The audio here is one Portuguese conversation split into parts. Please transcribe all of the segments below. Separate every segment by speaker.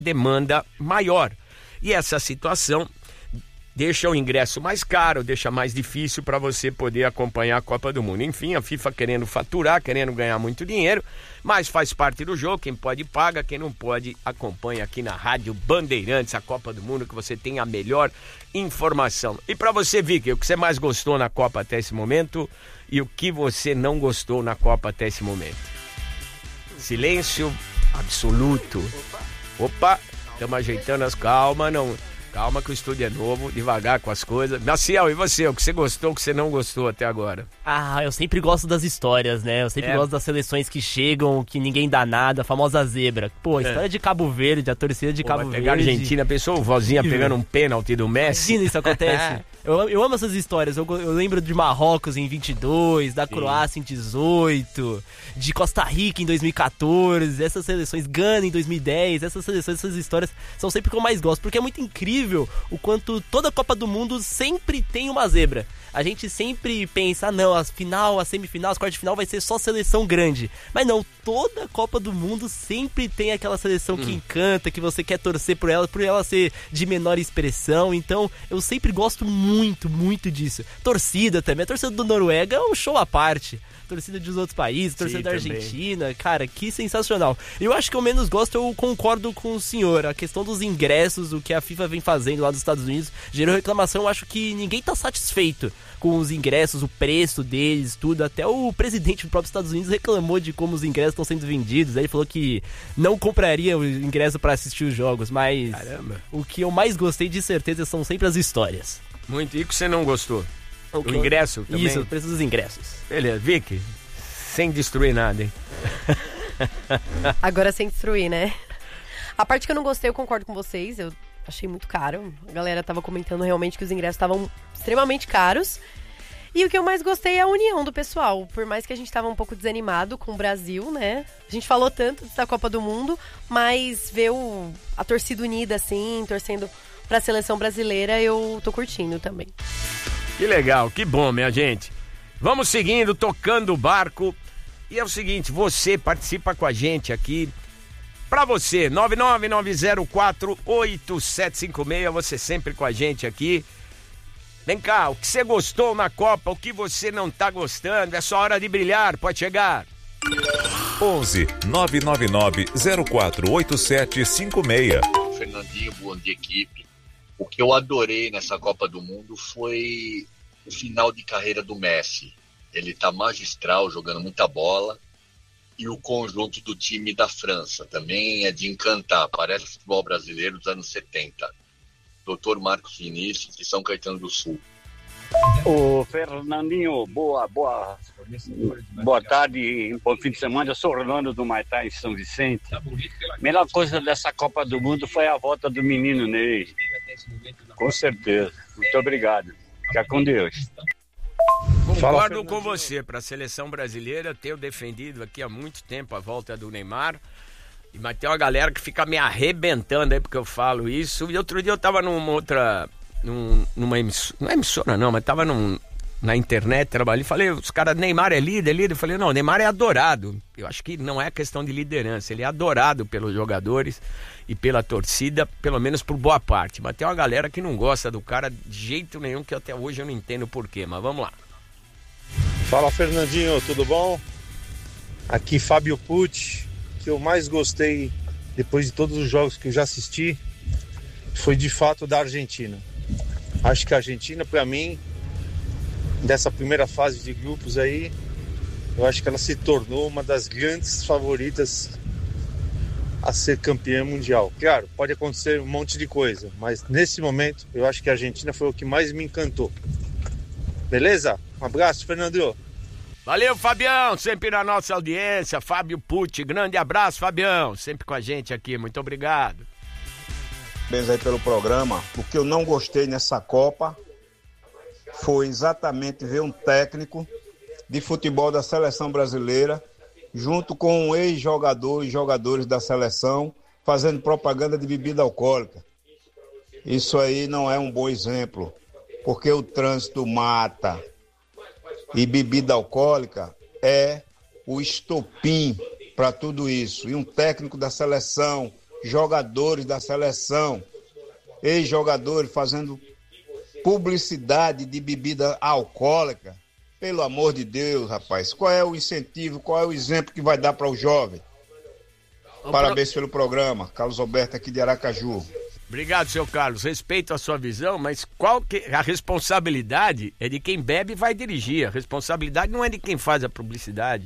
Speaker 1: demanda maior. E essa situação deixa o ingresso mais caro, deixa mais difícil para você poder acompanhar a Copa do Mundo. Enfim, a FIFA querendo faturar, querendo ganhar muito dinheiro, mas faz parte do jogo. Quem pode paga, quem não pode acompanha aqui na Rádio Bandeirantes, a Copa do Mundo, que você tem a melhor informação. E para você, Vicky, o que você mais gostou na Copa até esse momento e o que você não gostou na Copa até esse momento? Silêncio absoluto. Opa, estamos ajeitando as calma, não... Calma que o estúdio é novo, devagar com as coisas. Maciel, e você? O que você gostou, o que você não gostou até agora?
Speaker 2: Eu sempre gosto das histórias, né? Eu sempre gosto das seleções que chegam, que ninguém dá nada, a famosa zebra. Pô, a história de Cabo Verde, a torcida de Cabo Verde.
Speaker 1: A Argentina, pensou vozinha pegando um pênalti do Messi?
Speaker 2: Imagina isso acontece. Eu amo essas histórias. Eu lembro de Marrocos em 22, da Croácia em 18, de Costa Rica em 2014, essas seleções, Gana em 2010, essas seleções, essas histórias são sempre o que eu mais gosto, porque é muito incrível o quanto toda a Copa do Mundo sempre tem uma zebra. A gente sempre pensa, não, a final, a semifinal, as quartas de final vai ser só seleção grande. Mas não, toda a Copa do Mundo sempre tem aquela seleção que encanta, que você quer torcer por ela ser de menor expressão. Então, eu sempre gosto muito, muito disso. Torcida também, a torcida do Noruega é um show à parte. Torcida dos outros países, torcida da Argentina, cara, que sensacional. Eu acho que eu menos gosto, eu concordo com o senhor, a questão dos ingressos, o que a FIFA vem fazendo lá dos Estados Unidos, gerou reclamação. Eu acho que ninguém tá satisfeito com os ingressos, o preço deles, tudo. Até o presidente do próprio Estados Unidos reclamou de como os ingressos estão sendo vendidos. Aí ele falou que não compraria o ingresso para assistir os jogos, mas o que eu mais gostei de certeza são sempre as histórias.
Speaker 1: Muito. E o que você não gostou? O ingresso também?
Speaker 2: Isso, o preço dos ingressos.
Speaker 1: Beleza, Vicky, sem destruir nada, hein?
Speaker 3: Agora sem destruir, né? A parte que eu não gostei, eu concordo com vocês, eu achei muito caro. A galera tava comentando realmente que os ingressos estavam extremamente caros. E o que eu mais gostei é a união do pessoal. Por mais que a gente tava um pouco desanimado com o Brasil, né? A gente falou tanto da Copa do Mundo, mas ver a torcida unida assim, torcendo pra seleção brasileira, eu tô curtindo também.
Speaker 1: Que legal, que bom, minha gente. Vamos seguindo, tocando o barco. E é o seguinte, você participa com a gente aqui. Pra você, 999048756, você sempre com a gente aqui. Vem cá, o que você gostou na Copa, o que você não tá gostando, é só hora de brilhar, pode chegar.
Speaker 4: 11 999 048756.
Speaker 5: Fernandinho, bom dia, equipe. O que eu adorei nessa Copa do Mundo foi o final de carreira do Messi. Ele tá magistral, jogando muita bola. E o conjunto do time da França também é de encantar. Parece o futebol brasileiro dos anos 70. Dr. Marcos Vinícius, de São Caetano do Sul.
Speaker 6: Ô Fernandinho, boa tarde, bom fim de semana. Eu sou Orlando do Maitá, em São Vicente. A melhor coisa dessa Copa do Mundo foi a volta do menino Ney. Com certeza. Muito obrigado. Fica com Deus.
Speaker 1: Concordo com você, para a seleção brasileira, eu tenho defendido aqui há muito tempo a volta do Neymar, mas tem uma galera que fica me arrebentando aí porque eu falo isso. E outro dia eu tava numa emissora não, mas tava na internet trabalhando e falei, os caras, Neymar é líder, eu falei, não, Neymar é adorado. Eu acho que não é questão de liderança, ele é adorado pelos jogadores e pela torcida, pelo menos por boa parte, mas tem uma galera que não gosta do cara de jeito nenhum, que até hoje eu não entendo porquê, mas vamos lá.
Speaker 7: Fala, Fernandinho, tudo bom? Aqui Fábio Pucci. O que eu mais gostei depois de todos os jogos que eu já assisti foi de fato da Argentina. Acho que a Argentina, para mim, dessa primeira fase de grupos aí, eu acho que ela se tornou uma das grandes favoritas a ser campeã mundial. Claro, pode acontecer um monte de coisa, mas nesse momento eu acho que a Argentina foi o que mais me encantou. Beleza? Um abraço, Fernando.
Speaker 1: Valeu, Fabião, sempre na nossa audiência. Fábio Pucci, grande abraço, Fabião, sempre com a gente aqui, muito obrigado.
Speaker 8: Parabéns aí pelo programa. O que eu não gostei nessa Copa foi exatamente ver um técnico de futebol da seleção brasileira junto com um ex-jogador e jogadores da seleção fazendo propaganda de bebida alcoólica. Isso aí não é um bom exemplo, porque o trânsito mata e bebida alcoólica é o estopim para tudo isso. E um técnico da seleção jogadores da seleção, ex-jogadores fazendo publicidade de bebida alcoólica. Pelo amor de Deus, rapaz, qual é o incentivo, qual é o exemplo que vai dar para o jovem? Parabéns pelo programa. Carlos Alberto aqui de Aracaju.
Speaker 1: Obrigado, seu Carlos. Respeito a sua visão, mas a responsabilidade é de quem bebe e vai dirigir. A responsabilidade não é de quem faz a publicidade.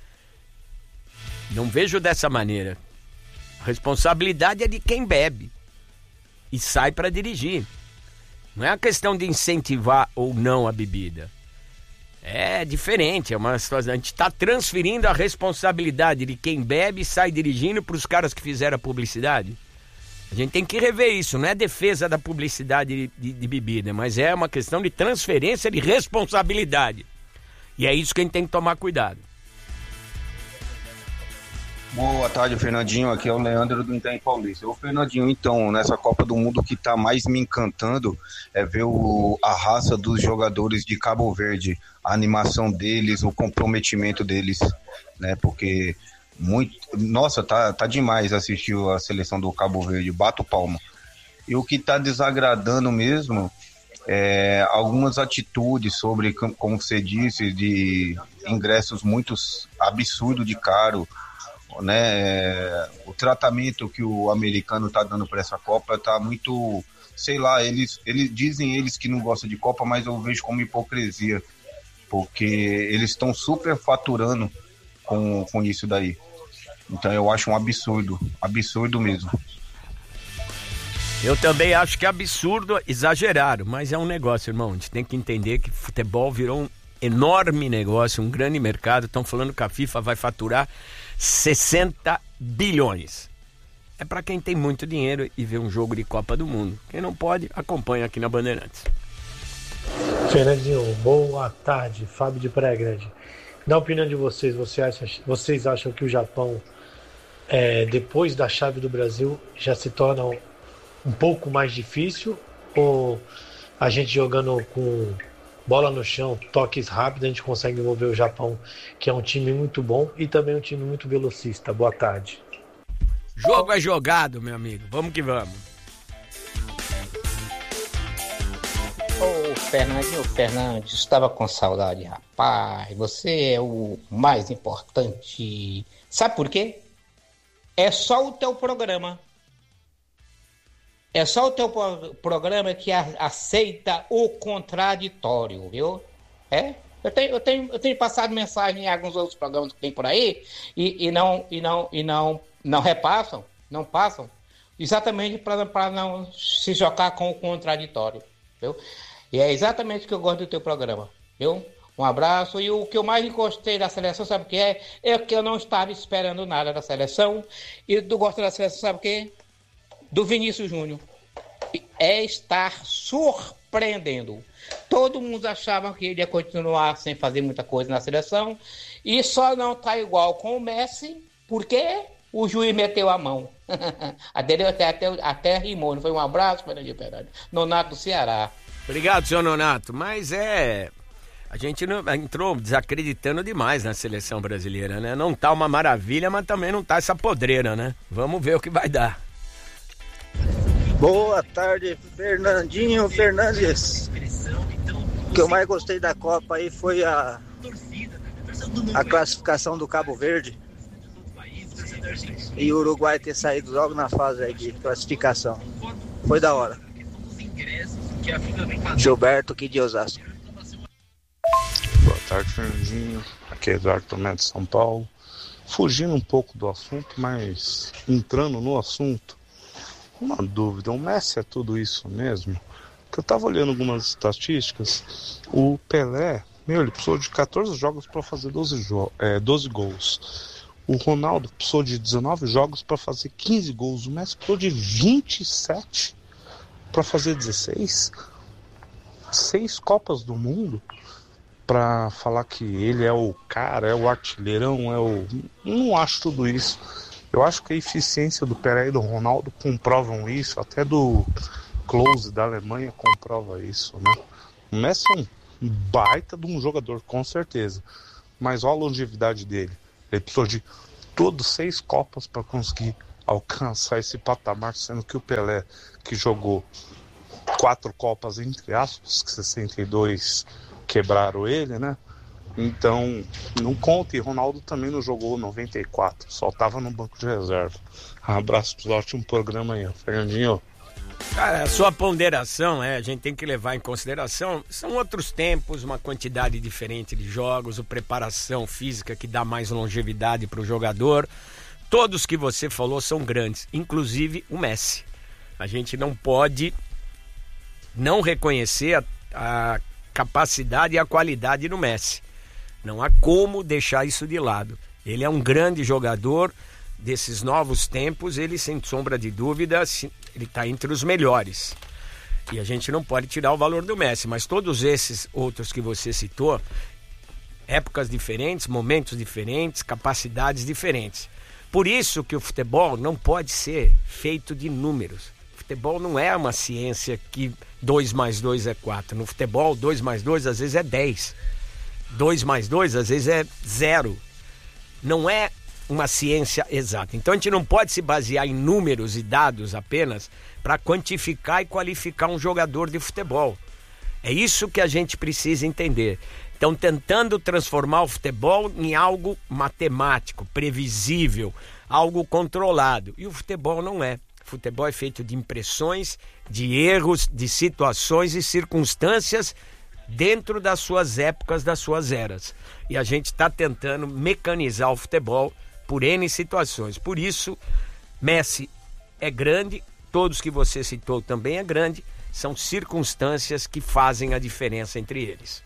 Speaker 1: Não vejo dessa maneira. A responsabilidade é de quem bebe e sai para dirigir. Não é uma questão de incentivar ou não a bebida. É diferente, é uma situação. A gente está transferindo a responsabilidade de quem bebe e sai dirigindo para os caras que fizeram a publicidade. A gente tem que rever isso, não é defesa da publicidade de bebida, mas é uma questão de transferência de responsabilidade. E é isso que a gente tem que tomar cuidado.
Speaker 9: Boa tarde, Fernandinho. Aqui é o Leandro do Itaim Paulista. Ô, Fernandinho, então, nessa Copa do Mundo que está mais me encantando é ver a raça dos jogadores de Cabo Verde, a animação deles, o comprometimento deles, né? Porque nossa, tá demais assistir a seleção do Cabo Verde, bato palma. E o que tá desagradando mesmo é algumas atitudes sobre, como você disse, de ingressos muito absurdo de caro, né? O tratamento que o americano tá dando para essa Copa tá muito, sei lá, eles dizem que não gostam de Copa, mas eu vejo como hipocrisia, porque eles estão super faturando com isso daí. Então eu acho um absurdo mesmo.
Speaker 1: Eu também acho que é absurdo, exagerado, mas é um negócio, irmão. A gente tem que entender que futebol virou um enorme negócio, um grande mercado. Estão falando que a FIFA vai faturar 60 bilhões. É para quem tem muito dinheiro e vê um jogo de Copa do Mundo. Quem não pode, acompanha aqui na Bandeirantes.
Speaker 10: Fernandinho, boa tarde. Fábio de Praia Grande. Na opinião de vocês, vocês acham que o Japão, depois da chave do Brasil, já se torna um pouco mais difícil? Ou a gente jogando com bola no chão, toques rápidos, a gente consegue envolver o Japão, que é um time muito bom e também um time muito velocista? Boa tarde.
Speaker 1: Jogo é jogado, meu amigo. Vamos que vamos.
Speaker 11: Ô, Fernandes, estava com saudade, rapaz. Você é o mais importante. Sabe por quê? É só o teu programa. É só o teu programa que aceita o contraditório, viu? Eu tenho passado mensagem em alguns outros programas que tem por aí e não repassam, não passam, exatamente para não se chocar com o contraditório, viu? E é exatamente o que eu gosto do teu programa, viu? Um abraço. E o que eu mais gostei da seleção, sabe o que é? É que eu não estava esperando nada da seleção. E tu gosta da seleção, sabe o quê? Do Vinícius Júnior. É estar surpreendendo. Todo mundo achava que ele ia continuar sem fazer muita coisa na seleção. E só não tá igual com o Messi, porque o juiz meteu a mão. A dele até rimou. Não foi? Um abraço, Fernandinho. Nonato do Ceará.
Speaker 1: Obrigado, senhor Nonato. Mas a gente entrou desacreditando demais na seleção brasileira, né? Não tá uma maravilha, mas também não tá essa podreira, né? Vamos ver o que vai dar.
Speaker 12: Boa tarde, Fernandinho Fernandes. O que eu mais gostei da Copa aí foi a classificação do Cabo Verde e o Uruguai ter saído logo na fase aí de classificação. Foi da hora. Gilberto aqui de Osasco.
Speaker 7: Boa tarde, Fernandinho. Aqui é Eduardo Tomé de São Paulo. Fugindo um pouco do assunto, mas entrando no assunto, uma dúvida, o Messi é tudo isso mesmo? Porque eu tava olhando algumas estatísticas, o Pelé, ele precisou de 14 jogos para fazer 12 gols. O Ronaldo precisou de 19 jogos para fazer 15 gols. O Messi precisou de 27 para fazer 16. 6 Copas do Mundo para falar que ele é o cara, é o artilheirão, não acho tudo isso. Eu acho que a eficiência do Pelé e do Ronaldo comprovam isso, até do Klose da Alemanha comprova isso, né? O Messi é um baita de um jogador, com certeza, mas olha a longevidade dele. Ele precisou de todos 6 Copas para conseguir alcançar esse patamar, sendo que o Pelé, que jogou 4 Copas, entre aspas, que 62 quebraram ele, né? Então, não conta, e Ronaldo também não jogou 94, só tava no banco de reserva. Um abraço pro ótimo programa aí, Fernandinho.
Speaker 1: Cara, a sua ponderação, a gente tem que levar em consideração, são outros tempos, uma quantidade diferente de jogos, a preparação física que dá mais longevidade para o jogador. Todos que você falou são grandes, inclusive o Messi. A gente não pode não reconhecer a capacidade e a qualidade do Messi. Não há como deixar isso de lado. Ele é um grande jogador desses novos tempos, ele sem sombra de dúvida, ele está entre os melhores. E a gente não pode tirar o valor do Messi, mas todos esses outros que você citou, épocas diferentes, momentos diferentes, capacidades diferentes. Por isso que o futebol não pode ser feito de números. O futebol não é uma ciência que 2 mais 2 é 4. No futebol, 2 mais 2 às vezes é 10. 2 mais 2 às vezes é 0. Não é uma ciência exata. Então a gente não pode se basear em números e dados apenas para quantificar e qualificar um jogador de futebol. É isso que a gente precisa entender. Estão tentando transformar o futebol em algo matemático, previsível, algo controlado. E o futebol não é. O futebol é feito de impressões, de erros, de situações e circunstâncias dentro das suas épocas, das suas eras. E a gente está tentando mecanizar o futebol por N situações. Por isso, Messi é grande, todos que você citou também é grande, são circunstâncias que fazem a diferença entre eles.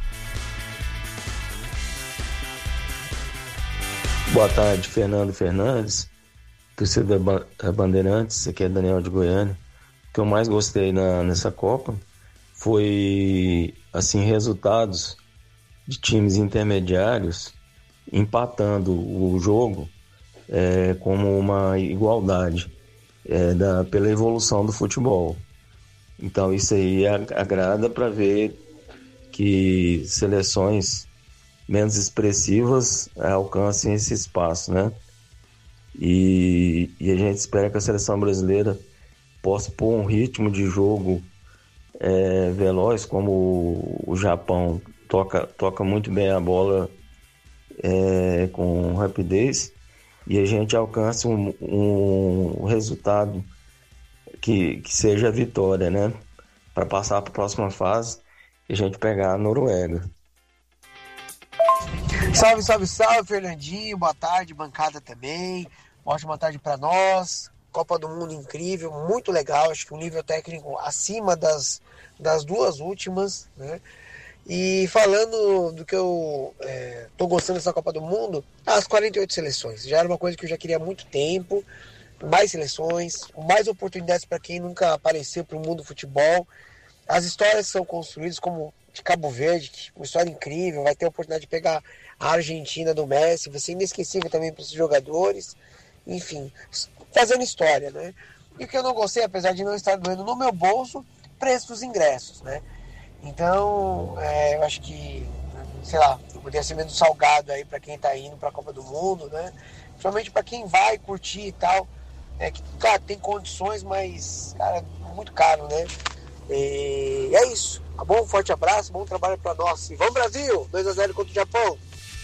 Speaker 13: Boa tarde, Fernando Fernandes, torcedor da Bandeirantes, aqui é Daniel de Goiânia. O que eu mais gostei nessa Copa foi, assim, resultados de times intermediários empatando o jogo como uma igualdade pela evolução do futebol. Então isso aí agrada para ver que seleções menos expressivas alcancem esse espaço, né? E a gente espera que a seleção brasileira possa pôr um ritmo de jogo veloz, como o Japão toca muito bem a bola com rapidez, e a gente alcance um resultado que seja a vitória, né? Para passar para a próxima fase e a gente pegar a Noruega.
Speaker 14: Salve, salve, salve, Fernandinho, boa tarde, bancada também, ótima tarde para nós. Copa do Mundo incrível, muito legal, acho que um nível técnico acima das 2 últimas, né? E falando do que eu tô gostando dessa Copa do Mundo, as 48 seleções, já era uma coisa que eu já queria há muito tempo, mais seleções, mais oportunidades para quem nunca apareceu para o mundo do futebol, as histórias que são construídas, como de Cabo Verde, que uma história incrível, vai ter a oportunidade de pegar a Argentina do Messi, vai ser inesquecível também para esses jogadores, enfim, fazendo história, né? E o que eu não gostei, apesar de não estar doendo no meu bolso, preço dos ingressos, né? Então, eu acho que, sei lá, poderia ser menos salgado aí para quem tá indo para a Copa do Mundo, né? Principalmente para quem vai curtir e tal, que, claro, tem condições, mas, cara, muito caro, né? E é isso, tá bom? Um forte abraço, bom trabalho para nós. E vamos, Brasil! 2-0 contra o Japão.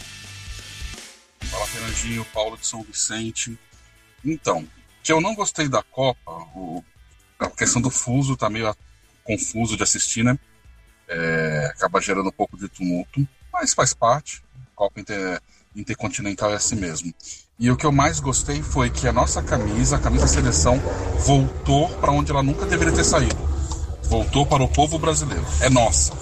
Speaker 15: Fala, Fernandinho, Paulo de São Vicente. Então, que eu não gostei da Copa, a questão do fuso tá meio confuso de assistir, né? Acaba gerando um pouco de tumulto, mas faz parte. Copa Intercontinental é assim mesmo. E o que eu mais gostei foi que a nossa camisa, a camisa da seleção, voltou para onde ela nunca deveria ter saído. Voltou para o povo brasileiro. É nossa.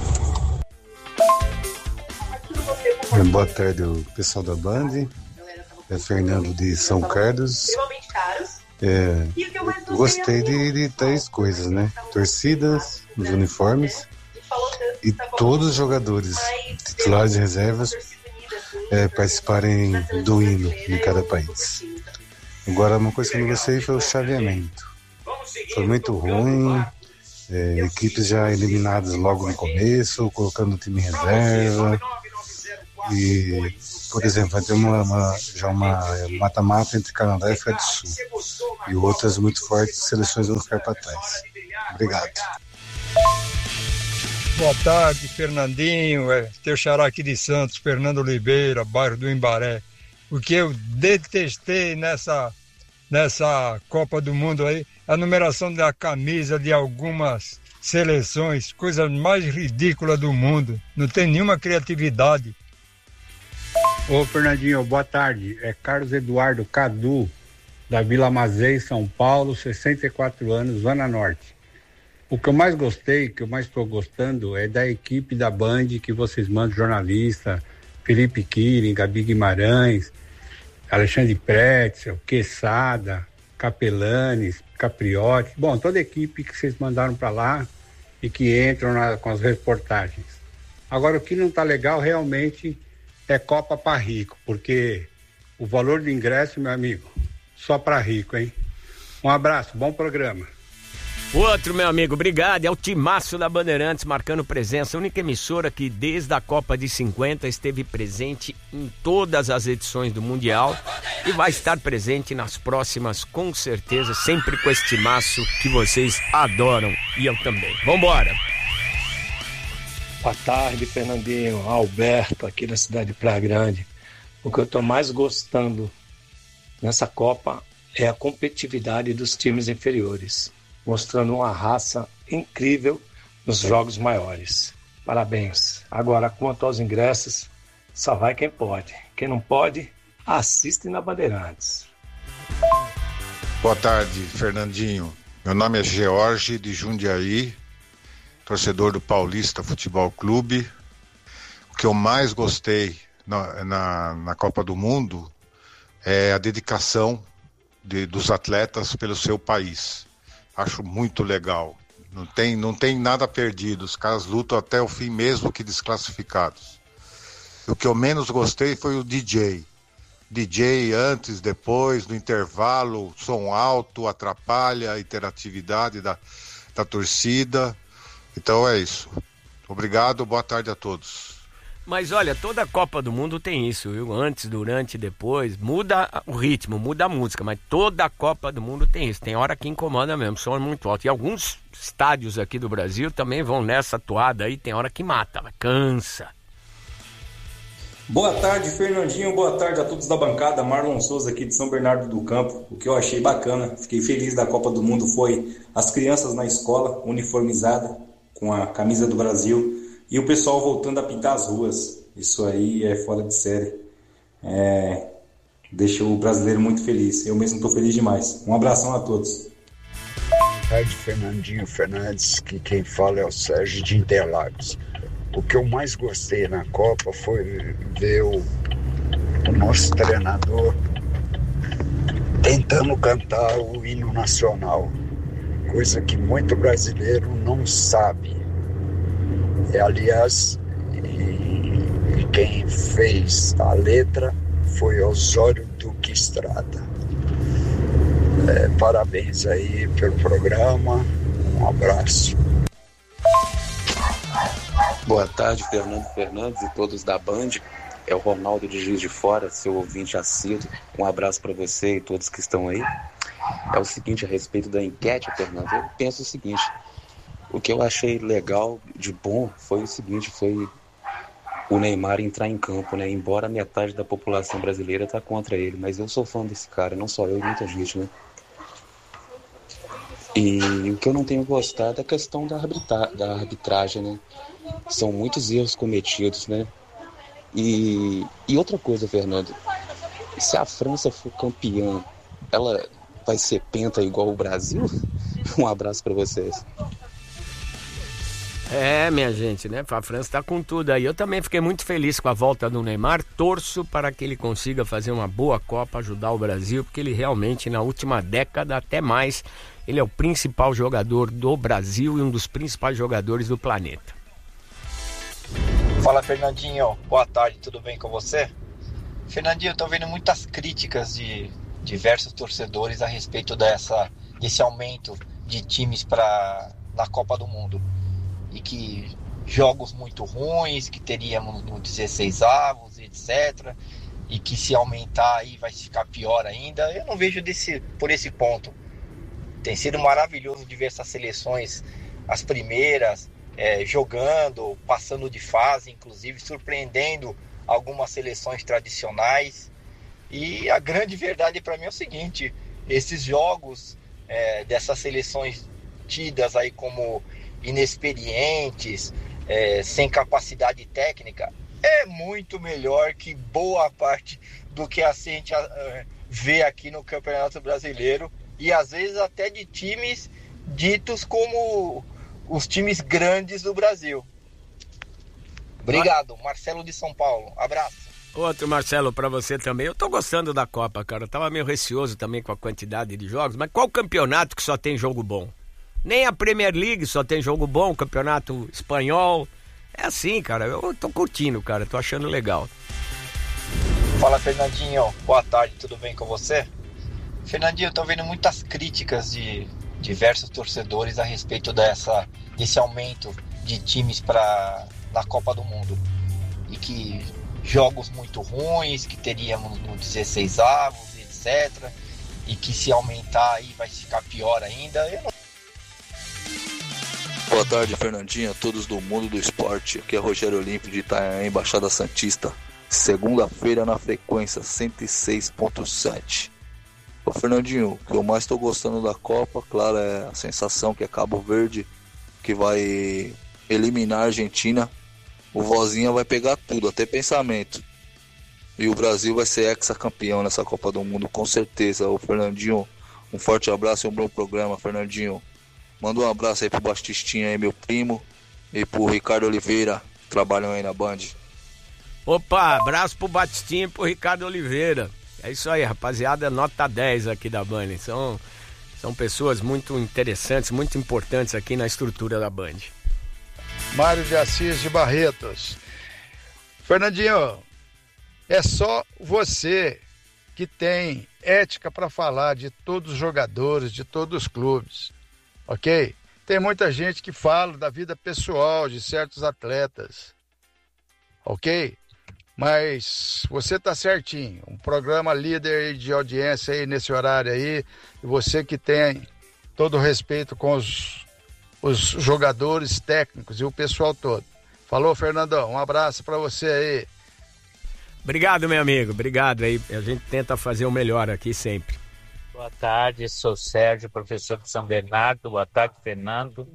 Speaker 16: Boa tarde, o pessoal da Band. É Fernando de São Carlos. Gostei de 3 coisas, né? Torcidas, os uniformes e todos os jogadores, titulares e reservas, participarem do hino de cada país. Agora, uma coisa que eu não gostei foi o chaveamento. Foi muito ruim, equipes já eliminadas logo no começo, colocando o time em reserva. E, por exemplo, vai ter uma mata-mata entre Canadá e África do Sul. E outras muito fortes, seleções vão ficar para trás. Obrigado.
Speaker 17: Boa tarde, Fernandinho. Teu xará aqui de Santos, Fernando Oliveira, bairro do Imbaré. O que eu detestei nessa Copa do Mundo aí, a numeração da camisa de algumas seleções, coisa mais ridícula do mundo. Não tem nenhuma criatividade.
Speaker 6: Ô Fernandinho, boa tarde. É Carlos Eduardo Cadu, da Vila Mazei, São Paulo, 64 anos, Zona Norte. O que eu mais gostei, que eu mais estou gostando, é da equipe da Band que vocês mandam, jornalista, Felipe Quirin, Gabi Guimarães, Alexandre Pretzel, Quesada, Capelanes, Capriotti, bom, toda a equipe que vocês mandaram para lá e que entram com as reportagens. Agora, o que não está legal realmente é Copa para rico, porque o valor do ingresso, meu amigo, só para rico, hein? Um abraço, bom programa.
Speaker 1: Outro, meu amigo, obrigado. É o timaço da Bandeirantes marcando presença. A única emissora que desde a Copa de 50 esteve presente em todas as edições do Mundial e vai estar presente nas próximas, com certeza, sempre com esse timaço que vocês adoram. E eu também. Vambora!
Speaker 10: Boa tarde, Fernandinho. Alberto, aqui da cidade de Praia Grande. O que eu estou mais gostando nessa Copa é a competitividade dos times inferiores, mostrando uma raça incrível nos jogos maiores. Parabéns. Agora, quanto aos ingressos, só vai quem pode. Quem não pode, assiste na Bandeirantes.
Speaker 18: Boa tarde, Fernandinho. Meu nome é George, de Jundiaí, torcedor do Paulista Futebol Clube. O que eu mais gostei na Copa do Mundo é a dedicação dos atletas pelo seu país. Acho muito legal. Não tem nada perdido. Os caras lutam até o fim, mesmo que desclassificados. O que eu menos gostei foi o DJ. DJ antes, depois, no intervalo, som alto, atrapalha a interatividade da torcida. Então é isso. Obrigado, boa tarde a todos.
Speaker 1: Mas olha, toda a Copa do Mundo tem isso, viu? Antes, durante, depois, muda o ritmo, muda a música, mas toda a Copa do Mundo tem isso. Tem hora que incomoda mesmo, som é muito alto. E alguns estádios aqui do Brasil também vão nessa toada aí, tem hora que mata, cansa.
Speaker 19: Boa tarde, Fernandinho, boa tarde a todos da bancada. Marlon Souza aqui de São Bernardo do Campo. O que eu achei bacana, fiquei feliz da Copa do Mundo foi as crianças na escola, uniformizada, com a camisa do Brasil. E o pessoal voltando a pintar as ruas. Isso aí é fora de série. Deixa o brasileiro muito feliz. Eu mesmo estou feliz demais. Um abração a todos.
Speaker 20: Boa tarde, Fernandinho Fernandes, que quem fala é o Sérgio de Interlagos. O que eu mais gostei na Copa foi ver o nosso treinador tentando cantar o hino nacional. Coisa que muito brasileiro não sabe. Aliás, quem fez a letra foi Osório Duque Estrada. Parabéns aí pelo programa, um abraço.
Speaker 21: Boa tarde, Fernando Fernandes e todos da Band. É o Ronaldo de Juiz de Fora, seu ouvinte assíduo. Um abraço para você e todos que estão aí. É o seguinte, a respeito da enquete, Fernando, eu penso o seguinte: o que eu achei legal, de bom, foi o seguinte, foi o Neymar entrar em campo, né? Embora metade da população brasileira tá contra ele, mas eu sou fã desse cara, não só eu, muita gente, né? E o que eu não tenho gostado é a questão da arbitragem, né? São muitos erros cometidos, né? E outra coisa, Fernando, se a França for campeã, ela vai ser penta igual o Brasil? Um abraço para vocês.
Speaker 1: Minha gente, né? A França tá com tudo aí. Eu também fiquei muito feliz com a volta do Neymar. Torço para que ele consiga fazer uma boa Copa, ajudar o Brasil, porque ele realmente, na última década, até mais, ele é o principal jogador do Brasil e um dos principais jogadores do planeta.
Speaker 22: Fala, Fernandinho. Boa tarde, tudo bem com você? Fernandinho, eu tô vendo muitas críticas de diversos torcedores a respeito desse aumento de times na Copa do Mundo. E que jogos muito ruins que teríamos no 16avos, etc. E que se aumentar aí vai ficar pior ainda. Eu não vejo por esse ponto. Tem sido maravilhoso de ver essas seleções, as primeiras, jogando, passando de fase, inclusive surpreendendo algumas seleções tradicionais. E a grande verdade para mim é o seguinte: esses jogos dessas seleções tidas aí como inexperientes, sem capacidade técnica, é muito melhor que boa parte do que a gente vê aqui no Campeonato Brasileiro, e às vezes até de times ditos como os times grandes do Brasil. Obrigado, Marcelo de São Paulo. Abraço.
Speaker 1: Outro, Marcelo, pra você também. Eu tô gostando da Copa, cara. Eu tava meio receoso também com a quantidade de jogos, mas qual campeonato que só tem jogo bom? Nem a Premier League só tem jogo bom, o campeonato espanhol. É assim, cara. Eu tô curtindo, cara. Tô achando legal.
Speaker 22: Fala, Fernandinho. Boa tarde, tudo bem com você? Fernandinho, eu tô vendo muitas críticas de diversos torcedores a respeito desse aumento de times na Copa do Mundo. E que jogos muito ruins que teríamos no 16avos, etc. E que se aumentar aí vai ficar pior ainda.
Speaker 2: Boa tarde, Fernandinho, a todos do mundo do esporte. Aqui é Rogério Olímpio de Itanhaém, Baixada Santista. Segunda-feira na frequência 106.7. Ô Fernandinho, o que eu mais estou gostando da Copa, claro, é a sensação que é Cabo Verde, que vai eliminar a Argentina. O Vozinha vai pegar tudo, até pensamento. E o Brasil vai ser hexacampeão nessa Copa do Mundo, com certeza. Ô Fernandinho, um forte abraço e um bom programa, Fernandinho. Manda um abraço aí pro Bastistinha aí, meu primo, e pro Ricardo Oliveira, que trabalham aí na Band.
Speaker 1: Opa, abraço pro Batistinha e pro Ricardo Oliveira. É isso aí, rapaziada, nota 10 aqui da Band. São pessoas muito interessantes, muito importantes aqui na estrutura da Band.
Speaker 3: Mário de Assis de Barretos. Fernandinho, é só você que tem ética para falar de todos os jogadores, de todos os clubes, ok? Tem muita gente que fala da vida pessoal de certos atletas, ok? Mas você tá certinho, um programa líder de audiência aí nesse horário aí, e você que tem todo o respeito com os jogadores técnicos e o pessoal todo. Falou, Fernandão, um abraço para você aí.
Speaker 1: Obrigado, meu amigo, obrigado aí, a gente tenta fazer o melhor aqui sempre.
Speaker 23: Boa tarde, sou Sérgio, professor de São Bernardo. Boa tarde, Fernando.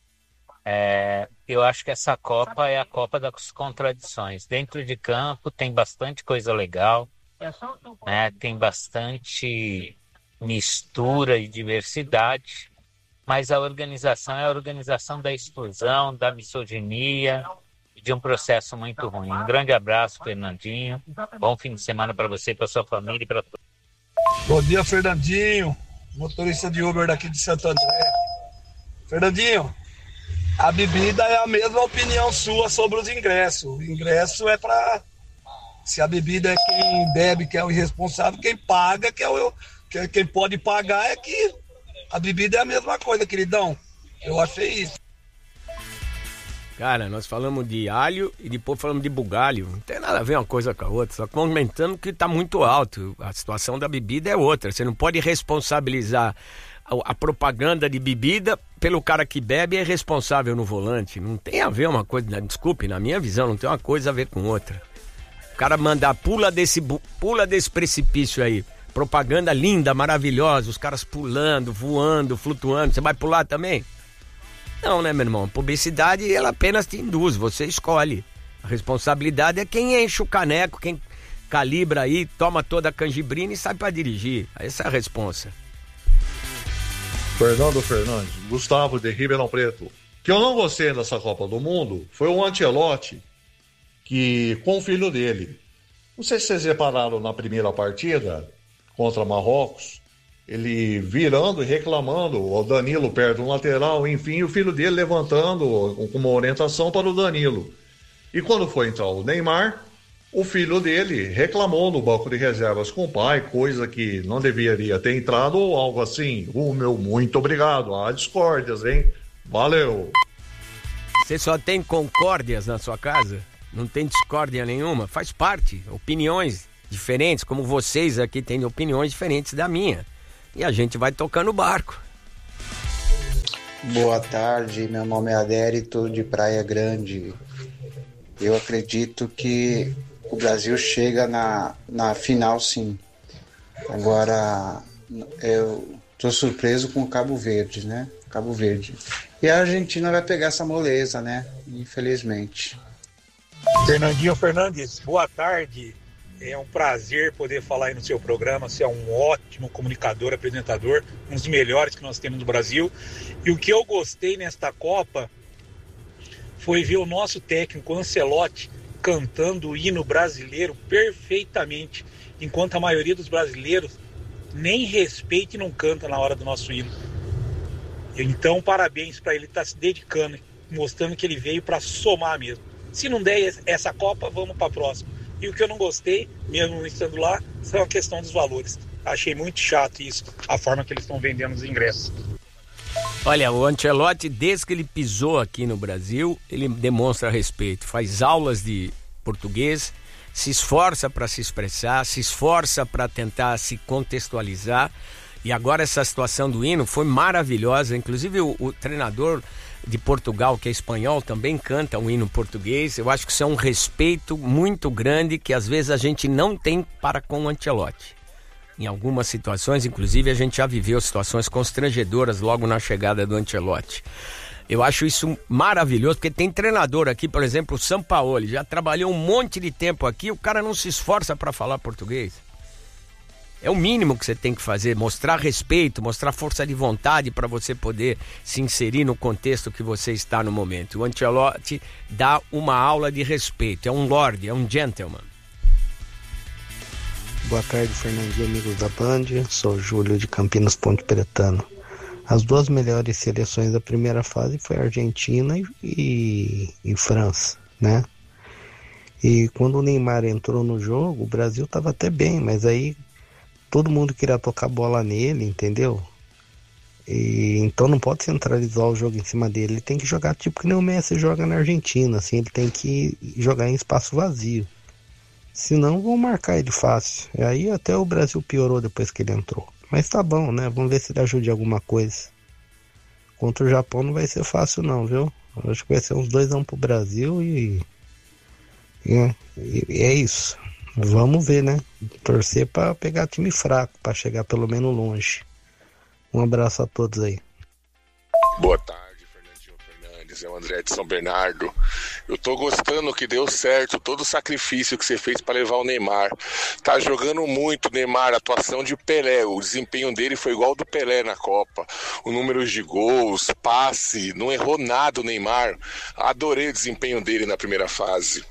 Speaker 23: Eu acho que essa Copa é a Copa das contradições. Dentro de campo tem bastante coisa legal, né? Tem bastante mistura e diversidade, mas a organização é a organização da exclusão, da misoginia, de um processo muito ruim. Um grande abraço, Fernandinho. Bom fim de semana para você, para sua família e para todos.
Speaker 24: Bom dia, Fernandinho, motorista de Uber daqui de Santo André. Fernandinho, a bebida é a mesma opinião sua sobre os ingressos. O ingresso é para... Se a bebida é quem bebe, que é o irresponsável, quem paga, quem pode pagar é que... A bebida é a mesma coisa, queridão. Eu achei isso.
Speaker 1: Cara, nós falamos de alho e depois falamos de bugalho. Não tem nada a ver uma coisa com a outra. Só comentando que está muito alto. A situação da bebida é outra. Você não pode responsabilizar a propaganda de bebida pelo cara que bebe e é responsável no volante. Não tem a ver uma coisa... Desculpe, na minha visão, não tem uma coisa a ver com outra. O cara mandar pula desse precipício aí. Propaganda linda, maravilhosa, os caras pulando, voando, flutuando. Você vai pular também? Não, né, meu irmão? Publicidade, ela apenas te induz, você escolhe. A responsabilidade é quem enche o caneco, quem calibra aí, toma toda a canjibrina e sai pra dirigir. Essa é a responsa.
Speaker 25: Fernando Fernandes, Gustavo de Ribeirão Preto. O que eu não gostei dessa Copa do Mundo foi o Ancelotti, que com o filho dele. Não sei se vocês repararam na primeira partida contra Marrocos, ele virando e reclamando, o Danilo perde um lateral, enfim, o filho dele levantando com uma orientação para o Danilo. E quando foi entrar o Neymar, o filho dele reclamou no banco de reservas com o pai, coisa que não deveria ter entrado ou algo assim. Meu muito obrigado. Há discórdias, hein? Valeu!
Speaker 1: Você só tem concórdias na sua casa? Não tem discórdia nenhuma? Faz parte. Opiniões diferentes, como vocês aqui têm opiniões diferentes da minha. E a gente vai tocando o barco.
Speaker 4: Boa tarde, meu nome é Adérito de Praia Grande. Eu acredito que o Brasil chega na final, sim. Agora, eu tô surpreso com o Cabo Verde, né? Cabo Verde. E a Argentina vai pegar essa moleza, né? Infelizmente.
Speaker 5: Fernandinho Fernandes, boa tarde. É um prazer poder falar aí no seu programa. Você é um ótimo comunicador, apresentador, um dos melhores que nós temos no Brasil. E o que eu gostei nesta Copa foi ver o nosso técnico Ancelotti cantando o hino brasileiro perfeitamente, enquanto a maioria dos brasileiros nem respeita e não canta na hora do nosso hino. Então, parabéns para ele estar se dedicando, mostrando que ele veio para somar mesmo. Se não der essa Copa, vamos para a próxima. E o que eu não gostei, mesmo não estando lá, foi a questão dos valores. Achei muito chato isso, a forma que eles estão vendendo os ingressos.
Speaker 1: Olha, o Ancelotti, desde que ele pisou aqui no Brasil, ele demonstra respeito, faz aulas de português, se esforça para se expressar, se esforça para tentar se contextualizar. E agora essa situação do hino foi maravilhosa. Inclusive o treinador de Portugal, que é espanhol, também canta um hino português. Eu acho que isso é um respeito muito grande que às vezes a gente não tem para com o Ancelotti. Em algumas situações, inclusive, a gente já viveu situações constrangedoras logo na chegada do Ancelotti. Eu acho isso maravilhoso, porque tem treinador aqui, por exemplo, o Sampaoli, já trabalhou um monte de tempo aqui, o cara não se esforça para falar português. É o mínimo que você tem que fazer, mostrar respeito, mostrar força de vontade para você poder se inserir no contexto que você está no momento. O Ancelotti dá uma aula de respeito, é um lord, é um gentleman.
Speaker 4: Boa tarde, Fernandinho, amigos da Band. Sou Júlio de Campinas, Ponte Pretano. As duas melhores seleções da primeira fase foi Argentina e França, né? E quando o Neymar entrou no jogo, o Brasil estava até bem, mas aí todo mundo queria tocar bola nele, entendeu? E então não pode centralizar o jogo em cima dele. Ele tem que jogar tipo que nem o Messi joga na Argentina, assim, ele tem que jogar em espaço vazio. Senão vão marcar ele fácil. E aí até o Brasil piorou depois que ele entrou. Mas tá bom, né? Vamos ver se ele ajuda em alguma coisa. Contra o Japão não vai ser fácil não, viu? Eu acho que vai ser uns 2-1 pro Brasil e é isso. Vamos ver, né? Torcer pra pegar time fraco, pra chegar pelo menos longe. Um abraço a todos aí.
Speaker 8: Boa tarde, Fernandinho Fernandes. É o André de São Bernardo. Eu tô gostando que deu certo todo o sacrifício que você fez para levar o Neymar. Tá jogando muito, Neymar, atuação de Pelé. O desempenho dele foi igual ao do Pelé na Copa. O número de gols, passe, não errou nada o Neymar. Adorei o desempenho dele na primeira fase.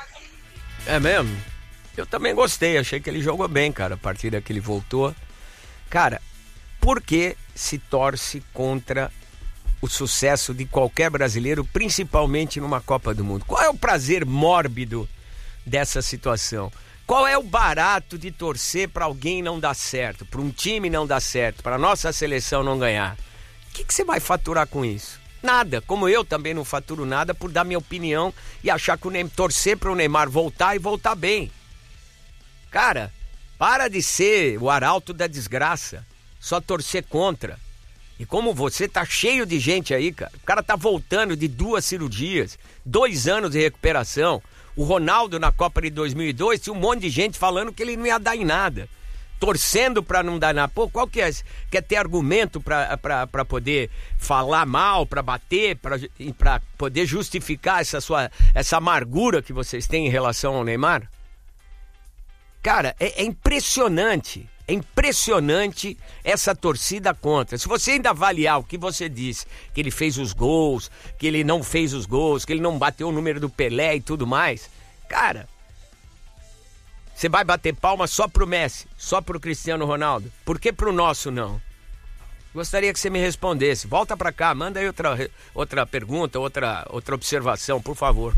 Speaker 1: É mesmo? Eu também gostei, achei que ele jogou bem, cara, a partir que ele voltou. Cara, por que se torce contra o sucesso de qualquer brasileiro, principalmente numa Copa do Mundo? Qual é o prazer mórbido dessa situação? Qual é o barato de torcer para alguém não dar certo, para um time não dar certo, para a nossa seleção não ganhar? O que você vai faturar com isso? Nada, como eu também não faturo nada por dar minha opinião e achar que torcer para o Neymar voltar e voltar bem. Cara, para de ser o arauto da desgraça, só torcer contra. E como você tá cheio de gente aí, cara, o cara tá voltando de 2 cirurgias, 2 anos de recuperação. O Ronaldo na Copa de 2002 tinha um monte de gente falando que ele não ia dar em nada, torcendo pra não dar nada. Pô, qual que é? Quer ter argumento pra poder falar mal, pra bater, pra poder justificar essa amargura que vocês têm em relação ao Neymar? Cara, é impressionante. É impressionante essa torcida contra. Se você ainda avaliar o que você disse, que ele fez os gols, que ele não fez os gols, que ele não bateu o número do Pelé e tudo mais, cara, você vai bater palma só pro Messi, só pro Cristiano Ronaldo. Por que pro nosso não? Gostaria que você me respondesse. Volta pra cá, manda aí outra pergunta, outra observação, por favor.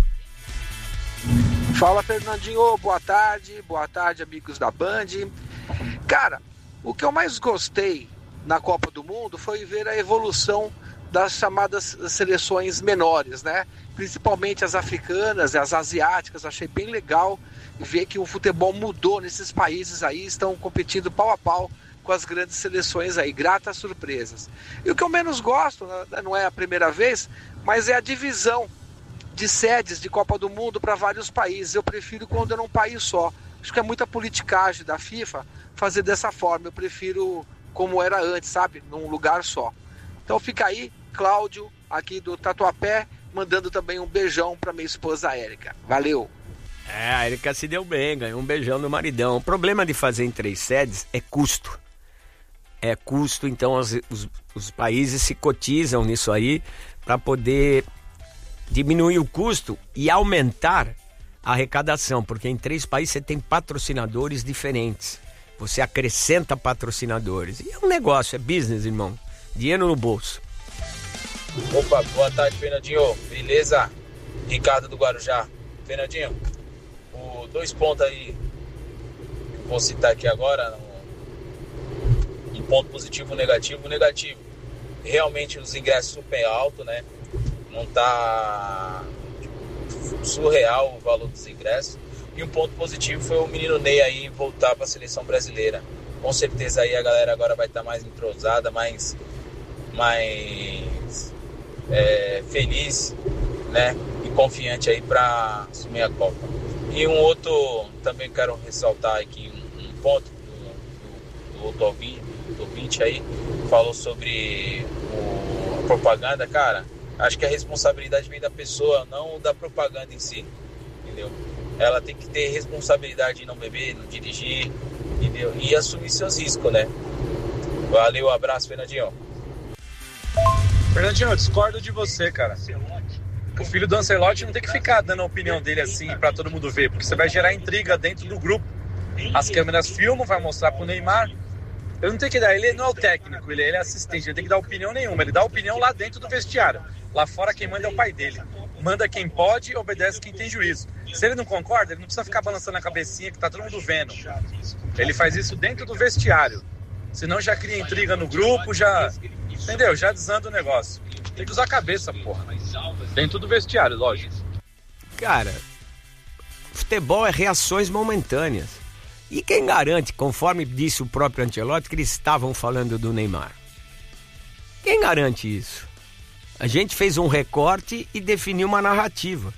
Speaker 9: Fala, Fernandinho, boa tarde, amigos da Band. Cara, o que eu mais gostei na Copa do Mundo foi ver a evolução das chamadas seleções menores, né? Principalmente as africanas e as asiáticas. Achei bem legal ver que o futebol mudou nesses países aí, estão competindo pau a pau com as grandes seleções aí, gratas surpresas. E o que eu menos gosto, não é a primeira vez, mas é a divisão de sedes de Copa do Mundo para vários países. Eu prefiro quando é num país só. Acho que é muita politicagem da FIFA fazer dessa forma. Eu prefiro como era antes, sabe? Num lugar só. Então fica aí, Cláudio, aqui do Tatuapé, mandando também um beijão para minha esposa Érica. Valeu!
Speaker 1: A Érica se deu bem, ganhou um beijão do maridão. O problema de fazer em 3 sedes é custo. É custo, então os países se cotizam nisso aí para poder diminuir o custo e aumentar a arrecadação, porque em 3 países você tem patrocinadores diferentes. Você acrescenta patrocinadores. E é um negócio, é business, irmão. Dinheiro no bolso.
Speaker 7: Opa, boa tarde, Fernandinho. Beleza? Ricardo do Guarujá. Fernandinho, 2 pontos aí que eu vou citar aqui agora, um ponto positivo e negativo. Negativo, realmente os ingressos super altos, né? Não tá surreal o valor dos ingressos. E um ponto positivo foi o menino Ney aí voltar para a seleção brasileira. Com certeza aí a galera agora vai estar mais entrosada, mais feliz, né? E confiante aí para assumir a Copa. E um outro, também quero ressaltar aqui um ponto do outro ouvinte aí, falou sobre a propaganda. Cara, acho que a responsabilidade vem da pessoa, não da propaganda em si, entendeu? Ela tem que ter responsabilidade de não beber, não dirigir, entendeu? E assumir seus riscos, né? Valeu, abraço, Fernandinho.
Speaker 11: Fernandinho, eu discordo de você, cara. O filho do Ancelotti não tem que ficar dando a opinião dele assim pra todo mundo ver, porque você vai gerar intriga dentro do grupo. As câmeras filmam, vai mostrar pro Neymar. Eu não tenho que dar, ele não é o técnico, ele é assistente, ele tem que dar opinião nenhuma, ele dá opinião lá dentro do vestiário. Lá fora quem manda é o pai dele. Manda quem pode, obedece quem tem juízo. Se ele não concorda, ele não precisa ficar balançando a cabecinha que tá todo mundo vendo. Ele faz isso dentro do vestiário. Senão já cria intriga no grupo, já... Entendeu? Já desanda o negócio. Tem que usar a cabeça, porra. Dentro do vestiário, lógico.
Speaker 1: Cara, futebol é reações momentâneas. E quem garante, conforme disse o próprio Ancelotti, que eles estavam falando do Neymar? Quem garante isso? A gente fez um recorte e definiu uma narrativa.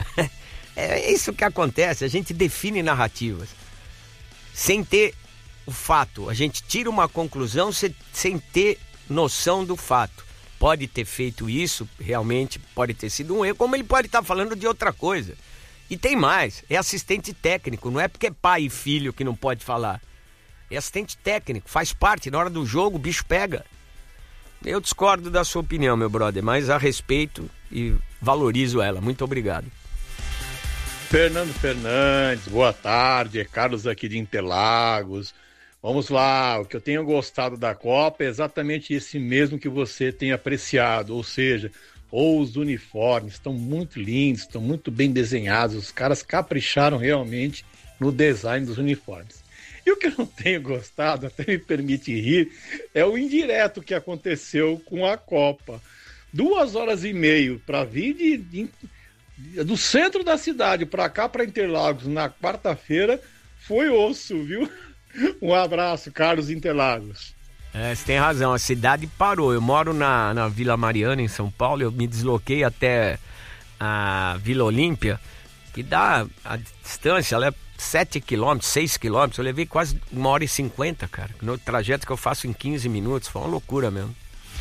Speaker 1: É isso que acontece, a gente define narrativas. Sem ter o fato. A gente tira uma conclusão sem ter noção do fato. Pode ter feito isso, realmente pode ter sido um erro, como ele pode estar falando de outra coisa. E tem mais, é assistente técnico, não é porque é pai e filho que não pode falar. É assistente técnico, faz parte, na hora do jogo o bicho pega. Eu discordo da sua opinião, meu brother, mas a respeito e valorizo ela. Muito obrigado.
Speaker 25: Fernando Fernandes, boa tarde, é Carlos aqui de Interlagos. Vamos lá, o que eu tenho gostado da Copa é exatamente esse mesmo que você tem apreciado, ou seja, os uniformes estão muito lindos, estão muito bem desenhados, os caras capricharam realmente no design dos uniformes. E o que eu não tenho gostado, até me permite rir, é o indireto que aconteceu com a Copa. 2h30 para vir do centro da cidade para cá, para Interlagos, na quarta-feira, foi osso, viu? Um abraço, Carlos Interlagos.
Speaker 1: Você tem razão, a cidade parou. Eu moro na Vila Mariana, em São Paulo. Eu me desloquei até a Vila Olímpia, que dá a distância, ela é 7 km, 6 km. Eu levei quase 1h50, cara. No trajeto que eu faço em 15 minutos. Foi uma loucura mesmo.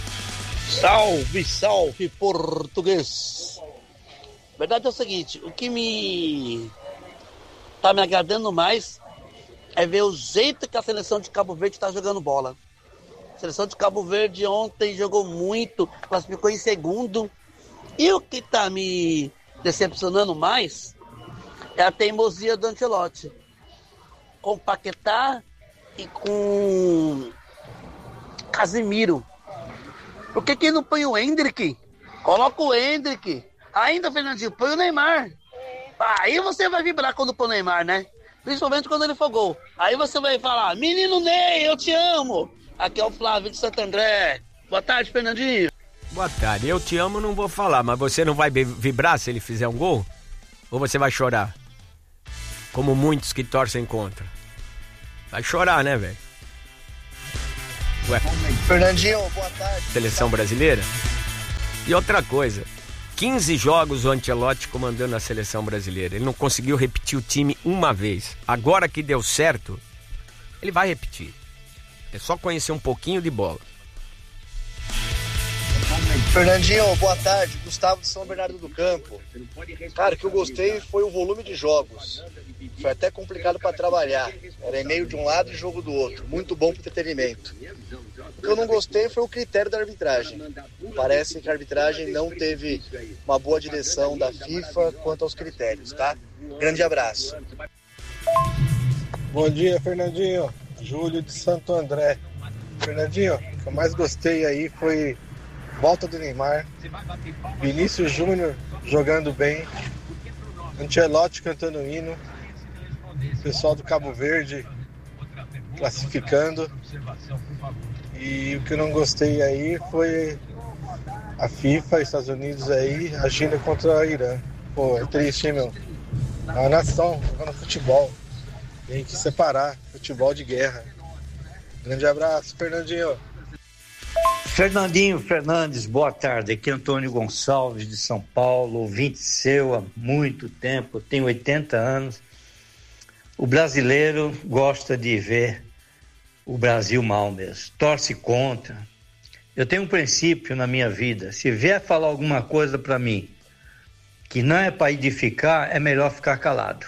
Speaker 12: Salve, salve, português. Verdade é o seguinte, o que tá me agradando mais é ver o jeito que a seleção de Cabo Verde está jogando bola. A seleção de Cabo Verde ontem jogou muito, classificou em segundo. E o que está me decepcionando mais é a teimosia do Ancelotti. Com Paquetá e com Casemiro. Por que não põe o Endrick? Coloca o Endrick. Ainda, Fernandinho, põe o Neymar. Aí você vai vibrar quando põe o Neymar, né? Principalmente quando ele for gol. Aí você vai falar, menino Ney, eu te amo. Aqui é o Flávio de Santo André. Boa tarde, Fernandinho.
Speaker 1: Boa tarde. Eu te amo, não vou falar, mas você não vai vibrar se ele fizer um gol? Ou você vai chorar? Como muitos que torcem contra. Vai chorar, né, velho? Ué.
Speaker 22: Fernandinho, boa tarde.
Speaker 1: Seleção brasileira? E outra coisa, 15 jogos o Ancelotti comandando a seleção brasileira. Ele não conseguiu repetir o time uma vez. Agora que deu certo, ele vai repetir. É só conhecer um pouquinho de bola.
Speaker 22: Fernandinho, boa tarde. Gustavo de São Bernardo do Campo. Cara, o que eu gostei foi o volume de jogos. Foi até complicado para trabalhar. Era e-mail de um lado e jogo do outro. Muito bom para entretenimento. O que eu não gostei foi o critério da arbitragem. Parece que a arbitragem não teve uma boa direção da FIFA quanto aos critérios, tá? Grande abraço.
Speaker 24: Bom dia, Fernandinho. Júlio de Santo André. Fernandinho, o que eu mais gostei aí foi volta do Neymar, Vinícius Júnior jogando bem, Ancelotti cantando hino, pessoal do Cabo Verde classificando. E o que eu não gostei aí foi a FIFA, Estados Unidos aí agindo contra a Irã. Pô, é triste, hein, meu? É uma nação jogando futebol. Tem que separar futebol de guerra. Grande abraço, Fernandinho.
Speaker 13: Fernandinho Fernandes, boa tarde. Aqui é Antônio Gonçalves de São Paulo, ouvinte seu há muito tempo, eu tenho 80 anos. O brasileiro gosta de ver o Brasil mal mesmo, torce contra. Eu tenho um princípio na minha vida: se vier falar alguma coisa para mim que não é para edificar, é melhor ficar calado.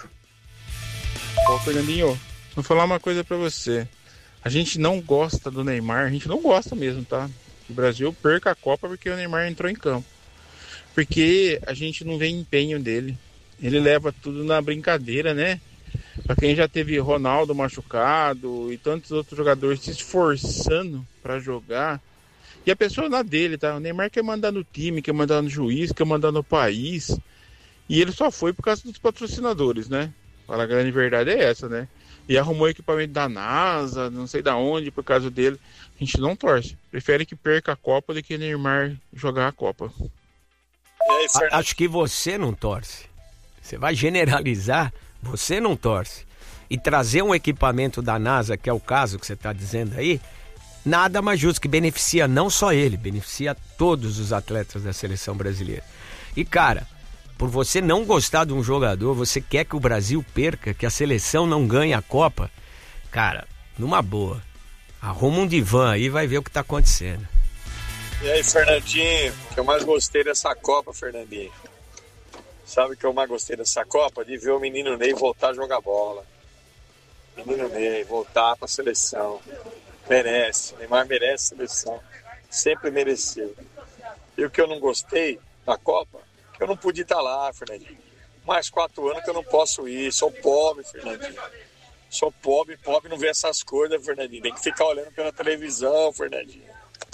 Speaker 14: Ô Fernandinho, vou falar uma coisa para você. A gente não gosta do Neymar, a gente não gosta mesmo, tá? Que o Brasil perca a Copa porque o Neymar entrou em campo. Porque a gente não vê empenho dele. Ele leva tudo na brincadeira, né? Pra quem já teve Ronaldo machucado e tantos outros jogadores se esforçando pra jogar. E a pessoa na dele, tá? O Neymar quer mandar no time, quer mandar no juiz, quer mandar no país. E ele só foi por causa dos patrocinadores, né? A grande verdade é essa, né? E arrumou equipamento da NASA, não sei da onde, por causa dele. A gente não torce. Prefere que perca a Copa do que Neymar jogar a Copa.
Speaker 1: Aí, acho que você não torce. Você vai generalizar, você não torce. E trazer um equipamento da NASA, que é o caso que você está dizendo aí, nada mais justo, que beneficia não só ele, beneficia todos os atletas da seleção brasileira. E, cara, por você não gostar de um jogador, você quer que o Brasil perca, que a seleção não ganhe a Copa, cara, numa boa, arruma um divã aí e vai ver o que tá acontecendo.
Speaker 15: E aí, Fernandinho, o que eu mais gostei dessa Copa, Fernandinho? Sabe o que eu mais gostei dessa Copa? De ver o menino Ney voltar a jogar bola. Menino Ney voltar pra seleção. Merece, Neymar merece seleção. Sempre mereceu. E o que eu não gostei da Copa, que eu não pude estar lá, Fernandinho. Mais 4 anos que eu não posso ir. Sou pobre, Fernandinho. Sou pobre não vê essas coisas, Fernandinho. Tem que ficar olhando pela televisão, Fernandinho.